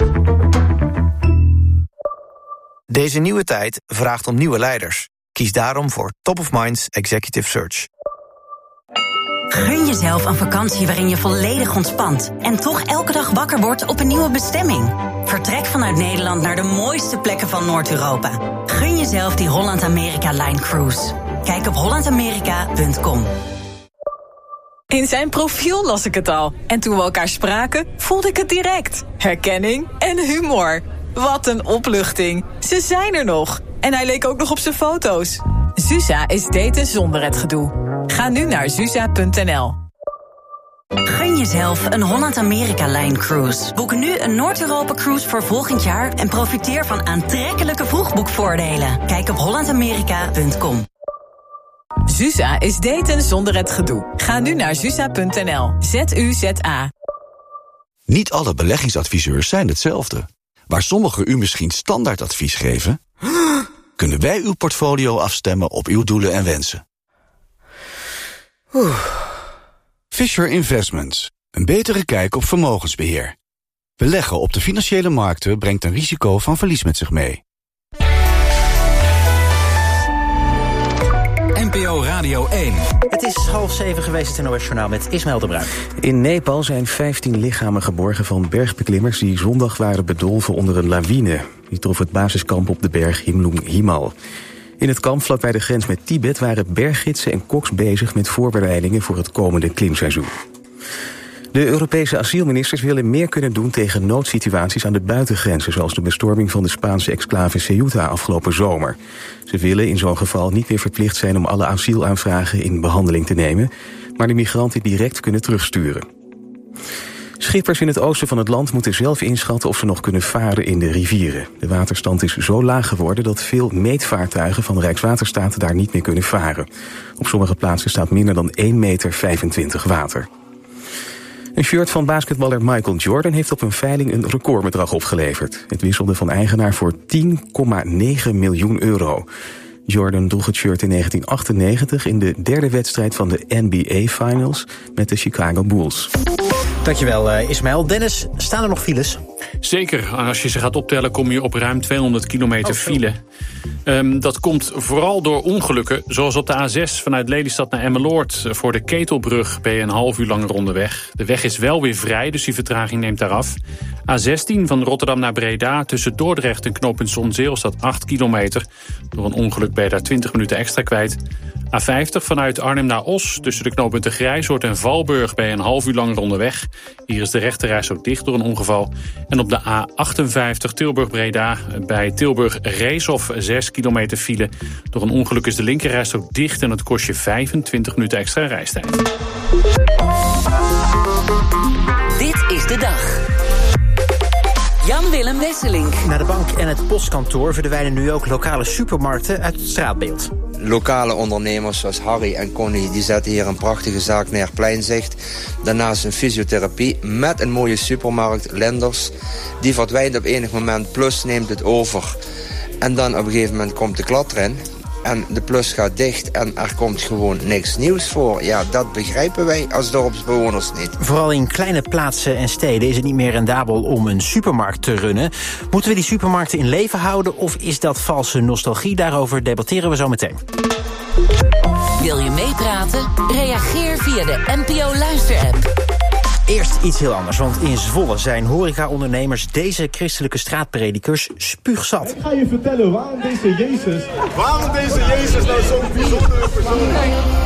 Deze nieuwe tijd vraagt om nieuwe leiders. Kies daarom voor Top of Minds Executive Search. Gun jezelf een vakantie waarin je volledig ontspant en toch elke dag wakker wordt op een nieuwe bestemming. Vertrek vanuit Nederland naar de mooiste plekken van Noord-Europa. Gun jezelf die Holland-Amerika-Line Cruise. Kijk op hollandamerika.com. In zijn profiel las ik het al. En toen we elkaar spraken, voelde ik het direct. Herkenning en humor. Wat een opluchting. Ze zijn er nog. En hij leek ook nog op zijn foto's. Zusa is daten zonder het gedoe. Ga nu naar zusa.nl. Gun jezelf een Holland-Amerika-Line Cruise. Boek nu een Noord-Europa-cruise voor volgend jaar en profiteer van aantrekkelijke vroegboekvoordelen. Kijk op hollandamerika.com. Zusa is daten zonder het gedoe. Ga nu naar zusa.nl. ZUZA. Niet alle beleggingsadviseurs zijn hetzelfde. Waar sommigen u misschien standaardadvies geven, kunnen wij uw portfolio afstemmen op uw doelen en wensen. Fisher Investments. Een betere kijk op vermogensbeheer. Beleggen op de financiële markten brengt een risico van verlies met zich mee. NPO Radio 1. Het is 6:30 geweest, het NOS-journaal met Ismaël de Bruin. In Nepal zijn 15 lichamen geborgen van bergbeklimmers die zondag waren bedolven onder een lawine. Die trof het basiskamp op de berg Himlung Himal. In het kamp vlakbij de grens met Tibet waren berggidsen en koks bezig met voorbereidingen voor het komende klimseizoen. De Europese asielministers willen meer kunnen doen tegen noodsituaties aan de buitengrenzen, zoals de bestorming van de Spaanse exclave Ceuta afgelopen zomer. Ze willen in zo'n geval niet meer verplicht zijn om alle asielaanvragen in behandeling te nemen, maar de migranten direct kunnen terugsturen. Schippers in het oosten van het land moeten zelf inschatten of ze nog kunnen varen in de rivieren. De waterstand is zo laag geworden dat veel meetvaartuigen van Rijkswaterstaat daar niet meer kunnen varen. Op sommige plaatsen staat minder dan 1,25 meter water. Een shirt van basketballer Michael Jordan heeft op een veiling een recordbedrag opgeleverd. Het wisselde van eigenaar voor €10,9 miljoen. Jordan droeg het shirt in 1998 in de derde wedstrijd van de NBA Finals met de Chicago Bulls. Dankjewel, Ismaël. Dennis, staan er nog files? Zeker. Als je ze gaat optellen kom je op ruim 200 kilometer file. Dat komt vooral door ongelukken. Zoals op de A6 vanuit Lelystad naar Emmeloord. Voor de Ketelbrug ben je een half uur langer onderweg. De weg is wel weer vrij, dus die vertraging neemt daar af. A16 van Rotterdam naar Breda. Tussen Dordrecht en knooppunt Zonzeel staat 8 kilometer. Door een ongeluk ben je daar 20 minuten extra kwijt. A50 vanuit Arnhem naar Os. Tussen de knooppunten Grijzoord en Valburg ben je een half uur langer onderweg. Hier is de rechterreis ook dicht door een ongeval. En op de A58 Tilburg-Breda bij Tilburg-Reeshof 6 kilometer file. Door een ongeluk is de linkerreis ook dicht en het kost je 25 minuten extra reistijd. Dit is de dag. Jan-Willem Wesselink. Naar de bank en het postkantoor verdwijnen nu ook lokale supermarkten uit het straatbeeld. Lokale ondernemers zoals Harry en Connie die zetten hier een prachtige zaak neer, Pleinzicht. Daarnaast een fysiotherapie met een mooie supermarkt, Lenders. Die verdwijnt op enig moment, Plus neemt het over. En dan op een gegeven moment komt de klad erin. En de Plus gaat dicht en er komt gewoon niks nieuws voor. Ja, dat begrijpen wij als dorpsbewoners niet. Vooral in kleine plaatsen en steden is het niet meer rendabel om een supermarkt te runnen. Moeten we die supermarkten in leven houden of is dat valse nostalgie? Daarover debatteren we zo meteen. Wil je meepraten? Reageer via de NPO Luister-app. Eerst iets heel anders, want in Zwolle zijn horecaondernemers deze christelijke straatpredikers spuugzat. Ik ga je vertellen waarom deze Jezus nou zo'n bijzondere persoon is.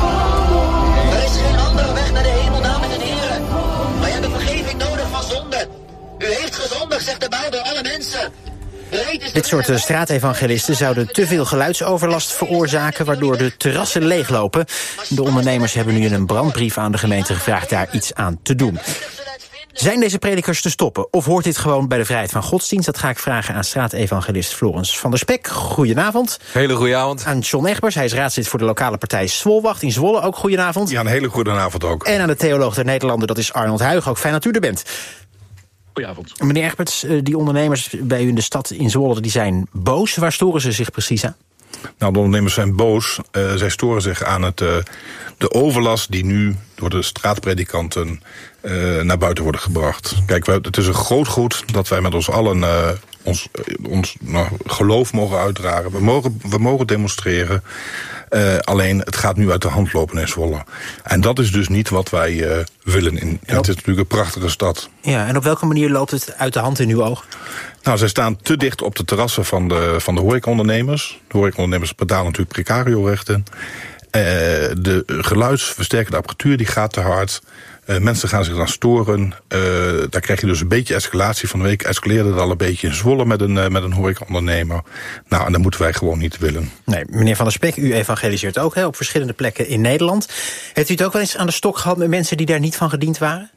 Er is geen andere weg naar de hemel, dames en heren. Wij hebben vergeving nodig van zonde. U heeft gezondigd, zegt de Bijbel, alle mensen. Dit soort straatevangelisten zouden te veel geluidsoverlast veroorzaken, waardoor de terrassen leeglopen. De ondernemers hebben nu in een brandbrief aan de gemeente gevraagd daar iets aan te doen. Zijn deze predikers te stoppen? Of hoort dit gewoon bij de vrijheid van godsdienst? Dat ga ik vragen aan straatevangelist Florens van der Spek. Goedenavond. Hele goede avond. Aan John Egbers, hij is raadslid voor de lokale partij Zwolwacht in Zwolle. Ook goedenavond. Ja, een hele goede avond ook. En aan de theoloog der Nederlanden, dat is Arnold Huig. Ook fijn dat u er bent. Goedenavond. Meneer Egberts, die ondernemers bij u in de stad in Zwolle die zijn boos. Waar storen ze zich precies aan? Nou, de ondernemers zijn boos. Zij storen zich aan de overlast die nu door de straatpredikanten naar buiten worden gebracht. Kijk, het is een groot goed dat wij met ons allen ons geloof mogen uitdragen. We mogen demonstreren. Alleen, het gaat nu uit de hand lopen in Zwolle. En dat is dus niet wat wij willen. Het is natuurlijk een prachtige stad. Ja, en op welke manier loopt het uit de hand in uw oog? Nou, zij staan te dicht op de terrassen van de horecaondernemers. De horecaondernemers betalen natuurlijk precariorechten. De geluidsversterkende apparatuur die gaat te hard. Mensen gaan zich dan storen. Daar krijg je dus een beetje escalatie. Van de week escaleerde het al een beetje in Zwolle met een horecaondernemer. Nou, en dat moeten wij gewoon niet willen. Nee, meneer Van der Spek, u evangeliseert ook op verschillende plekken in Nederland. Heeft u het ook wel eens aan de stok gehad met mensen die daar niet van gediend waren?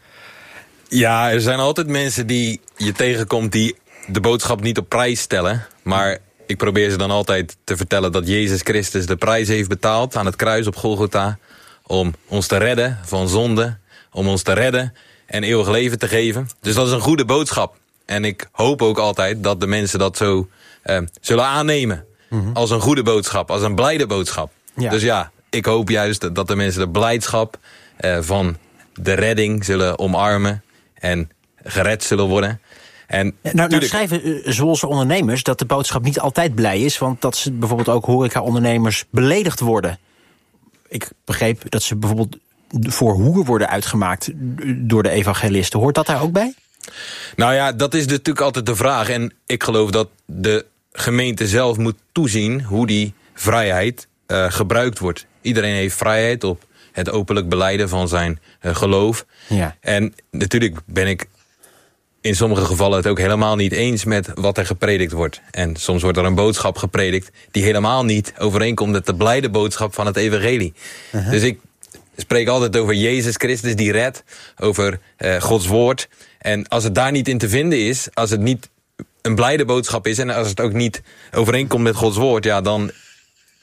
Ja, er zijn altijd mensen die je tegenkomt die de boodschap niet op prijs stellen. Maar ik probeer ze dan altijd te vertellen dat Jezus Christus de prijs heeft betaald aan het kruis op Golgotha. Om ons te redden van zonde, om ons te redden en eeuwig leven te geven. Dus dat is een goede boodschap. En ik hoop ook altijd dat de mensen dat zo zullen aannemen. Als een goede boodschap, als een blijde boodschap. Ja. Dus ja, ik hoop juist dat de mensen de blijdschap van de redding zullen omarmen en gered zullen worden. En nou schrijven Zwolse ondernemers dat de boodschap niet altijd blij is, want dat ze bijvoorbeeld ook horeca-ondernemers beledigd worden. Ik begreep dat ze bijvoorbeeld voor hoer worden uitgemaakt door de evangelisten. Hoort dat daar ook bij? Nou ja, dat is natuurlijk altijd de vraag. En ik geloof dat de gemeente zelf moet toezien hoe die vrijheid gebruikt wordt. Iedereen heeft vrijheid op het openlijk belijden van zijn geloof. Ja. En natuurlijk ben ik in sommige gevallen het ook helemaal niet eens met wat er gepredikt wordt. En soms wordt er een boodschap gepredikt die helemaal niet overeenkomt met de blijde boodschap van het evangelie. Dus ik spreek altijd over Jezus Christus die redt, over Gods woord. En als het daar niet in te vinden is, als het niet een blijde boodschap is en als het ook niet overeenkomt met Gods woord, ja, dan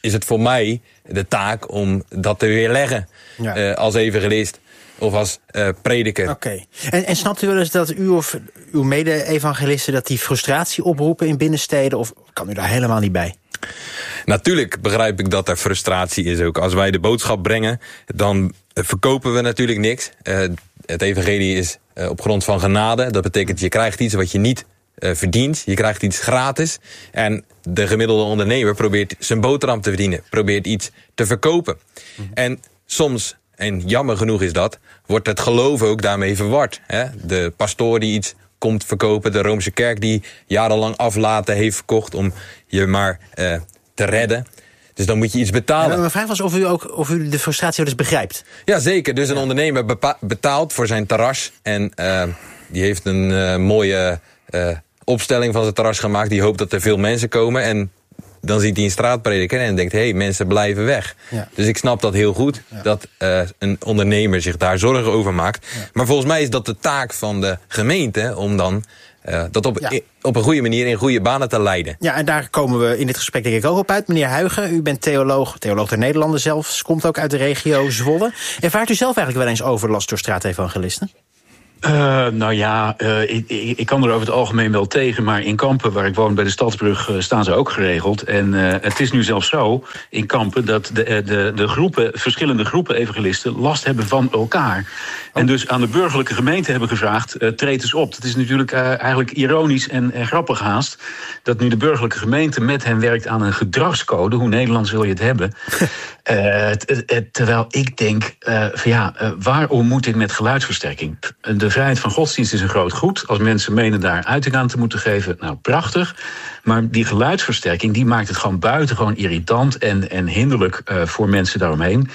is het voor mij de taak om dat te weerleggen. Ja. Als evangelist of als prediker. Oké. En snapt u wel eens dat u of uw mede-evangelisten dat die frustratie oproepen in binnensteden, of kan u daar helemaal niet bij? Natuurlijk begrijp ik dat er frustratie is ook. Als wij de boodschap brengen, dan verkopen we natuurlijk niks. Het evangelie is op grond van genade. Dat betekent, je krijgt iets wat je niet verdient. Je krijgt iets gratis. En de gemiddelde ondernemer probeert zijn boterham te verdienen. Probeert iets te verkopen. En soms, en jammer genoeg is dat, wordt het geloof ook daarmee verward. Hè? De pastoor die iets komt verkopen, de Roomse kerk die jarenlang aflaten heeft verkocht om je maar te redden. Dus dan moet je iets betalen. Ja, mijn vraag was of u de frustratie wel eens begrijpt. Ja, zeker. Dus een ondernemer betaalt voor zijn terras. En die heeft een mooie opstelling van zijn terras gemaakt. Die hoopt dat er veel mensen komen. En dan ziet hij een straatprediker en denkt, hé, mensen blijven weg. Ja. Dus ik snap dat heel goed, dat een ondernemer zich daar zorgen over maakt. Ja. Maar volgens mij is dat de taak van de gemeente om dan dat op een goede manier in goede banen te leiden. Ja, en daar komen we in dit gesprek denk ik ook op uit. Meneer Huigen, u bent theoloog der Nederlanden zelfs, komt ook uit de regio Zwolle. Ervaart u zelf eigenlijk wel eens overlast door straatevangelisten? Ik kan er over het algemeen wel tegen, maar in Kampen, waar ik woon bij de Stadsbrug, staan ze ook geregeld. En het is nu zelfs zo in Kampen dat de verschillende groepen evangelisten last hebben van elkaar. En dus aan de burgerlijke gemeente hebben gevraagd, treed eens op. Dat is natuurlijk eigenlijk ironisch en grappig haast, dat nu de burgerlijke gemeente met hen werkt aan een gedragscode. Hoe Nederlands wil je het hebben? Terwijl ik denk, waarom moet dit met geluidsversterking? De vrijheid van godsdienst is een groot goed. Als mensen menen daar uiting aan te moeten geven, nou prachtig. Maar die geluidsversterking die maakt het gewoon buitengewoon irritant en hinderlijk voor mensen daaromheen.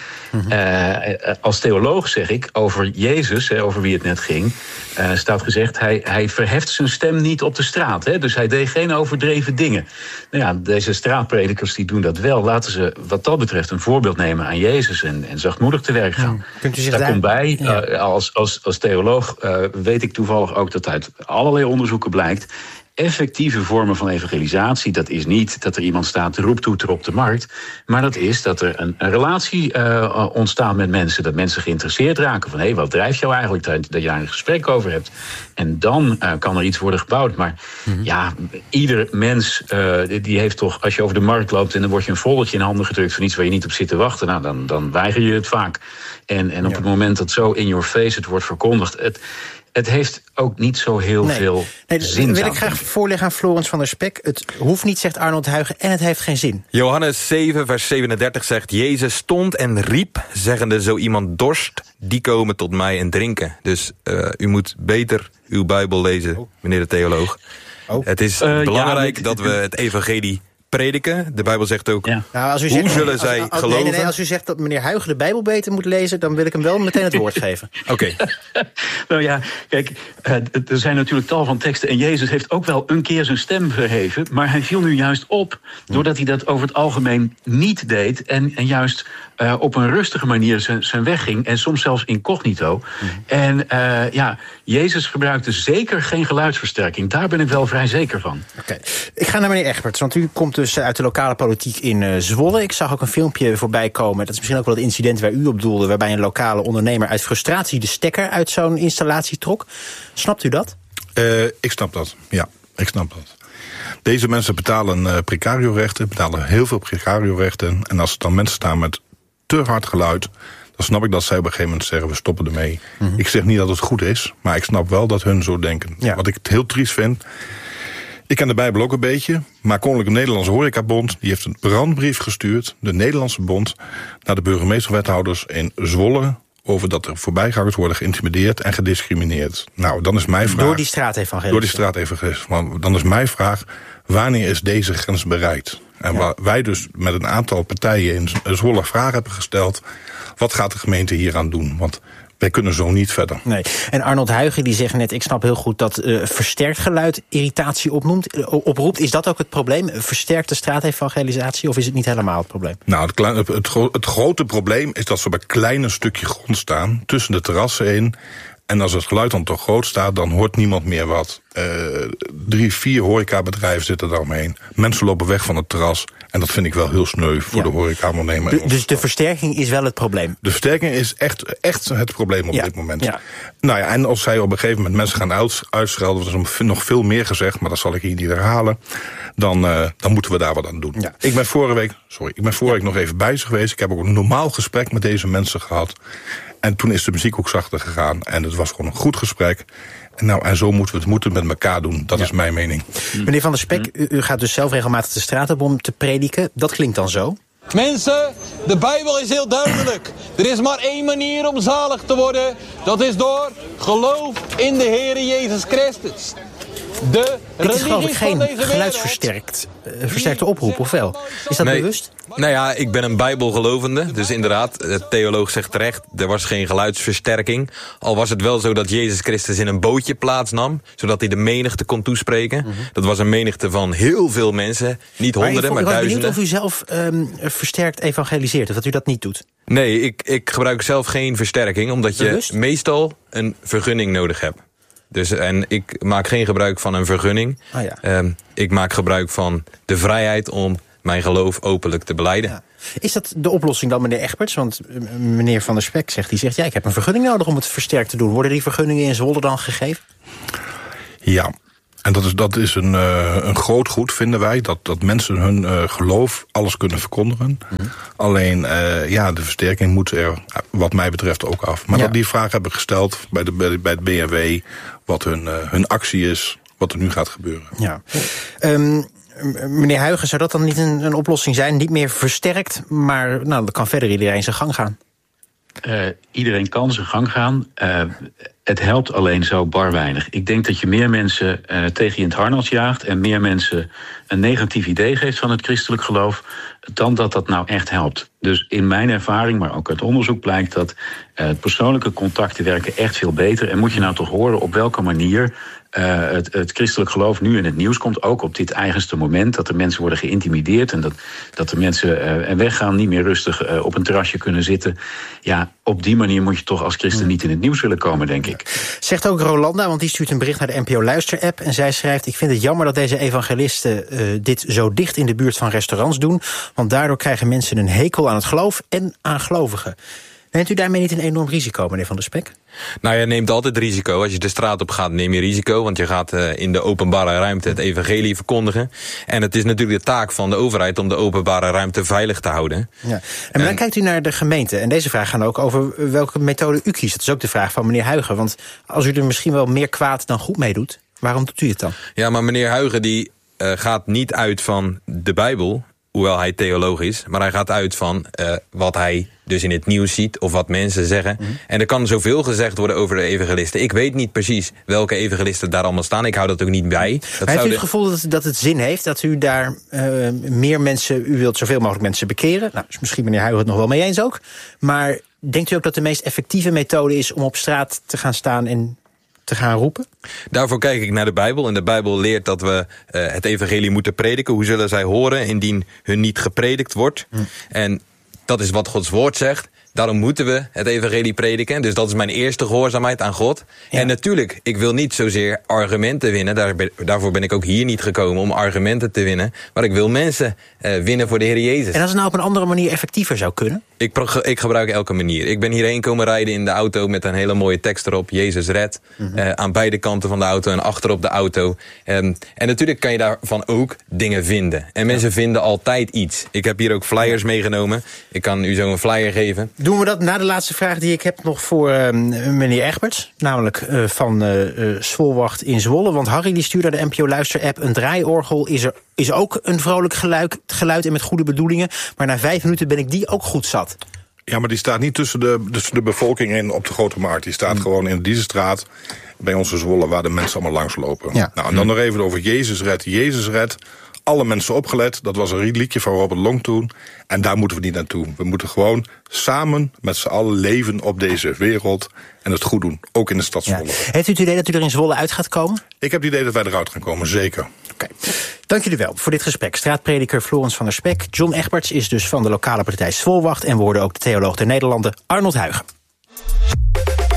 Als theoloog zeg ik over Jezus, over wie het net ging, staat gezegd, hij verheft zijn stem niet op de straat. Dus hij deed geen overdreven dingen. Nou ja, deze straatpredikers die doen dat wel. Laten ze wat dat betreft een voorbeeld nemen aan Jezus en zachtmoedig te werk gaan. Kunt u zich daar komt bij, als theoloog weet ik toevallig ook dat uit allerlei onderzoeken blijkt, effectieve vormen van evangelisatie, dat is niet dat er iemand staat roeptoeter op de markt, maar dat is dat er een relatie ontstaat met mensen, dat mensen geïnteresseerd raken van, wat drijft jou eigenlijk, dat je daar een gesprek over hebt. En dan kan er iets worden gebouwd. Maar ieder mens die heeft toch, als je over de markt loopt en dan wordt je een foldertje in handen gedrukt van iets waar je niet op zit te wachten, nou, dan weiger je het vaak. En op het moment dat zo in your face het wordt verkondigd, het heeft ook niet zo heel veel zin. Dat wil ik graag voorleggen aan Florens van der Spek. Het hoeft niet, zegt Arnold Huigen, en het heeft geen zin. Johannes 7, vers 37 zegt, Jezus stond en riep, zeggende, zo iemand dorst, die komen tot mij en drinken. Dus u moet beter uw Bijbel lezen, meneer de theoloog. Het is belangrijk dat we het evangelie prediken. De Bijbel zegt ook, hoe zullen zij geloven? Nee, als u zegt dat meneer Huigen de Bijbel beter moet lezen, dan wil ik hem wel meteen het woord geven. Oké. Nou ja, kijk, er zijn natuurlijk tal van teksten en Jezus heeft ook wel een keer zijn stem verheven, maar hij viel nu juist op, doordat hij dat over het algemeen niet deed en juist op een rustige manier zijn weg ging en soms zelfs incognito. En Jezus gebruikte zeker geen geluidsversterking. Daar ben ik wel vrij zeker van. Oké. Ik ga naar meneer Egberts, want u komt dus uit de lokale politiek in Zwolle. Ik zag ook een filmpje voorbij komen. Dat is misschien ook wel het incident waar u op doelde, waarbij een lokale ondernemer uit frustratie de stekker uit zo'n installatie trok. Snapt u dat? Ik snap dat. Ja, ik snap dat. Deze mensen betalen precario-rechten, betalen heel veel precario-rechten. En als er dan mensen staan met te hard geluid, dan snap ik dat zij op een gegeven moment zeggen, we stoppen ermee. Ik zeg niet dat het goed is, maar ik snap wel dat hun zo denken. Ja. Wat ik heel triest vind, ik ken de Bijbel ook een beetje, maar Koninklijke Nederlandse Horecabond die heeft een brandbrief gestuurd, de Nederlandse bond, naar de burgemeester-wethouders in Zwolle, over dat er voorbijgangers worden geïntimideerd en gediscrimineerd. Nou, dan is mijn vraag, door die straatevangelisten. Dan is mijn vraag, wanneer is deze grens bereikt? En waar wij dus met een aantal partijen in Zwolle vragen hebben gesteld, wat gaat de gemeente hier aan doen? Want wij kunnen zo niet verder. Nee. En Arnold Huigen die zegt net, ik snap heel goed dat versterkt geluid irritatie oproept. Is dat ook het probleem? Versterkte straatevangelisatie, of is het niet helemaal het probleem? Nou, het grote probleem is dat ze op een klein stukje grond staan, tussen de terrassen in. En als het geluid dan toch groot staat, dan hoort niemand meer wat. 3, 4 horecabedrijven zitten daaromheen. Mensen lopen weg van het terras. En dat vind ik wel heel sneu voor de horecaondernemer. Dus de versterking is wel het probleem? De versterking is echt het probleem op dit moment. Ja. Nou ja, en als zij op een gegeven moment mensen gaan uitschelden... er is nog veel meer gezegd, maar dat zal ik hier niet herhalen... dan moeten we daar wat aan doen. Ja. Ik ben vorige week nog even bij ze geweest. Ik heb ook een normaal gesprek met deze mensen gehad. En toen is de muziek ook zachter gegaan. En het was gewoon een goed gesprek. En zo moeten we het met elkaar doen. Dat is mijn mening. Meneer Van der Spek, u gaat dus zelf regelmatig de straat op om te prediken. Dat klinkt dan zo? Mensen, de Bijbel is heel duidelijk. Er is maar één manier om zalig te worden. Dat is door geloof in de Heer Jezus Christus. Dit is geloof ik geen geluidsversterkte oproep, of wel? Is dat bewust? Nou ja, ik ben een bijbelgelovende. Dus inderdaad, de theoloog zegt terecht... er was geen geluidsversterking. Al was het wel zo dat Jezus Christus in een bootje plaatsnam... zodat hij de menigte kon toespreken. Dat was een menigte van heel veel mensen. Niet honderden, maar duizenden. Ik ben benieuwd of u zelf versterkt evangeliseert... of dat u dat niet doet. Nee, ik gebruik zelf geen versterking... omdat je meestal een vergunning nodig hebt. En ik maak geen gebruik van een vergunning. Ik maak gebruik van de vrijheid om mijn geloof openlijk te belijden. Ja. Is dat de oplossing dan, meneer Egberts? Want meneer Van der Spek zegt, ik heb een vergunning nodig om het versterkt te doen. Worden die vergunningen in Zwolle dan gegeven? Ja. En dat is een groot goed, vinden wij. Dat mensen hun geloof alles kunnen verkondigen. Alleen, de versterking moet er wat mij betreft ook af. Maar die vraag hebben we gesteld bij het BNW... wat hun actie is, wat er nu gaat gebeuren. Ja. Meneer Huigen, zou dat dan niet een oplossing zijn? Niet meer versterkt, maar dan kan verder iedereen zijn gang gaan. Iedereen kan zijn gang gaan. Het helpt alleen zo bar weinig. Ik denk dat je meer mensen tegen je in het harnas jaagt... en meer mensen een negatief idee geeft van het christelijk geloof... dan dat nou echt helpt. Dus in mijn ervaring, maar ook uit onderzoek blijkt... dat persoonlijke contacten werken echt veel beter. En moet je nou toch horen op welke manier... het christelijk geloof nu in het nieuws komt, ook op dit eigenste moment... dat er mensen worden geïntimideerd en dat er mensen weggaan... niet meer rustig op een terrasje kunnen zitten. Ja, op die manier moet je toch als christen niet in het nieuws willen komen, denk ik. Zegt ook Rolanda, want die stuurt een bericht naar de NPO Luister-app... en zij schrijft, ik vind het jammer dat deze evangelisten... dit zo dicht in de buurt van restaurants doen... want daardoor krijgen mensen een hekel aan het geloof en aan gelovigen. Neemt u daarmee niet een enorm risico, meneer Van der Spek? Nou, je neemt altijd risico. Als je de straat op gaat, neem je risico. Want je gaat in de openbare ruimte het evangelie verkondigen. En het is natuurlijk de taak van de overheid om de openbare ruimte veilig te houden. Ja. En dan kijkt u naar de gemeente. En deze vraag gaat ook over welke methode u kiest. Dat is ook de vraag van meneer Huigen. Want als u er misschien wel meer kwaad dan goed mee doet, waarom doet u het dan? Ja, maar meneer Huigen die gaat niet uit van de Bijbel... hoewel hij theoloog is, maar hij gaat uit van wat hij dus in het nieuws ziet... of wat mensen zeggen. En er kan zoveel gezegd worden over de evangelisten. Ik weet niet precies welke evangelisten daar allemaal staan. Ik hou dat ook niet bij. Heeft u het gevoel dat het zin heeft dat u daar meer mensen... u wilt zoveel mogelijk mensen bekeren? Nou, dus misschien meneer Huigen het nog wel mee eens ook. Maar denkt u ook dat de meest effectieve methode is... om op straat te gaan staan en te gaan roepen? Daarvoor kijk ik naar de Bijbel. En de Bijbel leert dat we het evangelie moeten prediken. Hoe zullen zij horen indien hun niet gepredikt wordt? En dat is wat Gods woord zegt. Daarom moeten we het evangelie prediken. Dus dat is mijn eerste gehoorzaamheid aan God. Ja. En natuurlijk, ik wil niet zozeer argumenten winnen. Daarvoor ben ik ook hier niet gekomen om argumenten te winnen. Maar ik wil mensen winnen voor de Heer Jezus. En als het nou op een andere manier effectiever zou kunnen? Ik gebruik elke manier. Ik ben hierheen komen rijden in de auto met een hele mooie tekst erop. Jezus redt. Aan beide kanten van de auto en achterop de auto. En natuurlijk kan je daarvan ook dingen vinden. En mensen vinden altijd iets. Ik heb hier ook flyers meegenomen. Ik kan u zo een flyer geven. Doen we dat na de laatste vraag die ik heb nog voor meneer Egberts. Namelijk van Swolwacht in Zwolle. Want Harry die stuurde naar de NPO Luister-app. Een draaiorgel is ook een vrolijk geluid en met goede bedoelingen. Maar na 5 minuten ben ik die ook goed zat. Ja, maar die staat niet tussen de bevolking in op de Grote Markt. Die staat gewoon in deze straat bij onze Zwolle waar de mensen allemaal langslopen. Ja. Nou, en dan nog even over Jezus redt. Jezus redt. Alle mensen opgelet. Dat was een liedje van Robert Long toen. En daar moeten we niet naartoe. We moeten gewoon samen met z'n allen leven op deze wereld en het goed doen. Ook in de stad Zwolle. Ja. Heeft u het idee dat u er in Zwolle uit gaat komen? Ik heb het idee dat wij eruit gaan komen, zeker. Oké. Dank jullie wel voor dit gesprek. Straatprediker Florence van der Spek. John Egberts is dus van de lokale partij Swolwacht. En we hoorden ook de theoloog der Nederlanden Arnold Huigen. Dit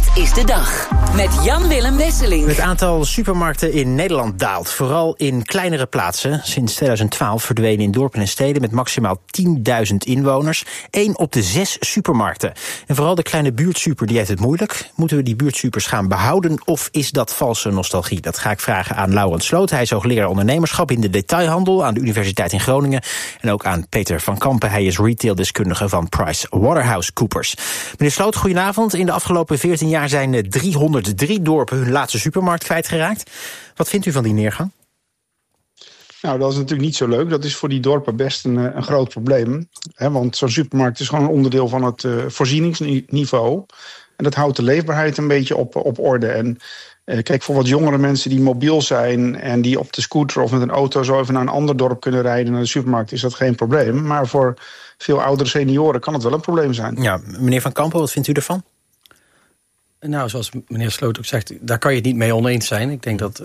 is de dag. Met Jan-Willem Wesseling. Het aantal supermarkten in Nederland daalt. Vooral in kleinere plaatsen. Sinds 2012 verdwenen in dorpen en steden met maximaal 10.000 inwoners 1 op de 6 supermarkten. En vooral de kleine buurtsuper die heeft het moeilijk. Moeten we die buurtsupers gaan behouden of is dat valse nostalgie? Dat ga ik vragen aan Laurens Sloot. Hij is hoogleraar ondernemerschap in de detailhandel aan de Universiteit in Groningen. En ook aan Peter van Kampen. Hij is retaildeskundige van PricewaterhouseCoopers. Meneer Sloot, goedenavond. In de afgelopen 14 jaar zijn 303 dorpen hun laatste supermarkt kwijtgeraakt. Wat vindt u van die neergang? Nou, dat is natuurlijk niet zo leuk. Dat is voor die dorpen best een groot probleem. Want zo'n supermarkt is gewoon een onderdeel van het voorzieningsniveau. En dat houdt de leefbaarheid een beetje op orde. En kijk, voor wat jongere mensen die mobiel zijn en die op de scooter of met een auto zo even naar een ander dorp kunnen rijden naar de supermarkt, is dat geen probleem. Maar voor veel oudere senioren kan het wel een probleem zijn. Ja, meneer Van Kampen, wat vindt u ervan? Nou, zoals meneer Sloot ook zegt, daar kan je het niet mee oneens zijn. Ik denk dat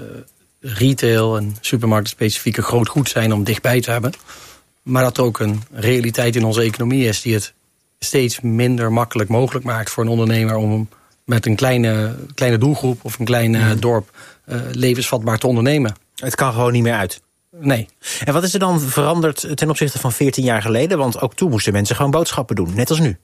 retail en supermarkten specifiek een groot goed zijn om dichtbij te hebben. Maar dat er ook een realiteit in onze economie is die het steeds minder makkelijk mogelijk maakt voor een ondernemer om met een kleine doelgroep of een klein dorp levensvatbaar te ondernemen. Het kan gewoon niet meer uit. Nee. En wat is er dan veranderd ten opzichte van 14 jaar geleden? Want ook toen moesten mensen gewoon boodschappen doen, net als nu.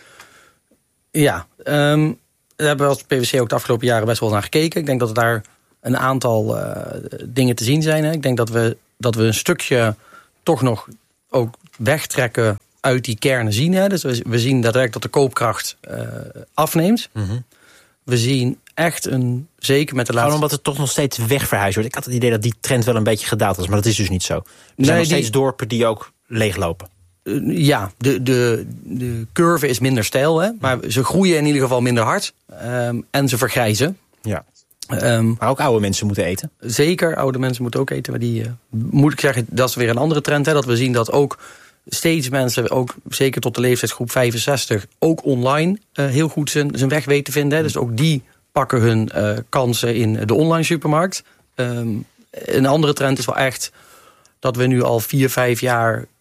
Ja, daar hebben we als PwC ook de afgelopen jaren best wel naar gekeken. Ik denk dat er daar een aantal dingen te zien zijn. Hè. Ik denk dat we een stukje toch nog ook wegtrekken uit die kernen zien. Hè. Dus we zien daadwerkelijk dat de koopkracht afneemt. Mm-hmm. We zien echt zeker met de laatste... Gewoon omdat het toch nog steeds wegverhuisd wordt. Ik had het idee dat die trend wel een beetje gedaald was, maar dat is dus niet zo. Er zijn nog steeds dorpen die ook leeglopen. Ja, de curve is minder steil, hè, maar ze groeien in ieder geval minder hard. En ze vergrijzen. Ja. Maar ook oude mensen moeten eten. Zeker, oude mensen moeten ook eten. Maar die moet ik zeggen, dat is weer een andere trend. Hè, dat we zien dat ook steeds mensen, ook zeker tot de leeftijdsgroep 65... ook online heel goed zijn weg weten te vinden. Hè. Dus ook die pakken hun kansen in de online supermarkt. Een andere trend is wel echt dat we nu al 4-5 jaar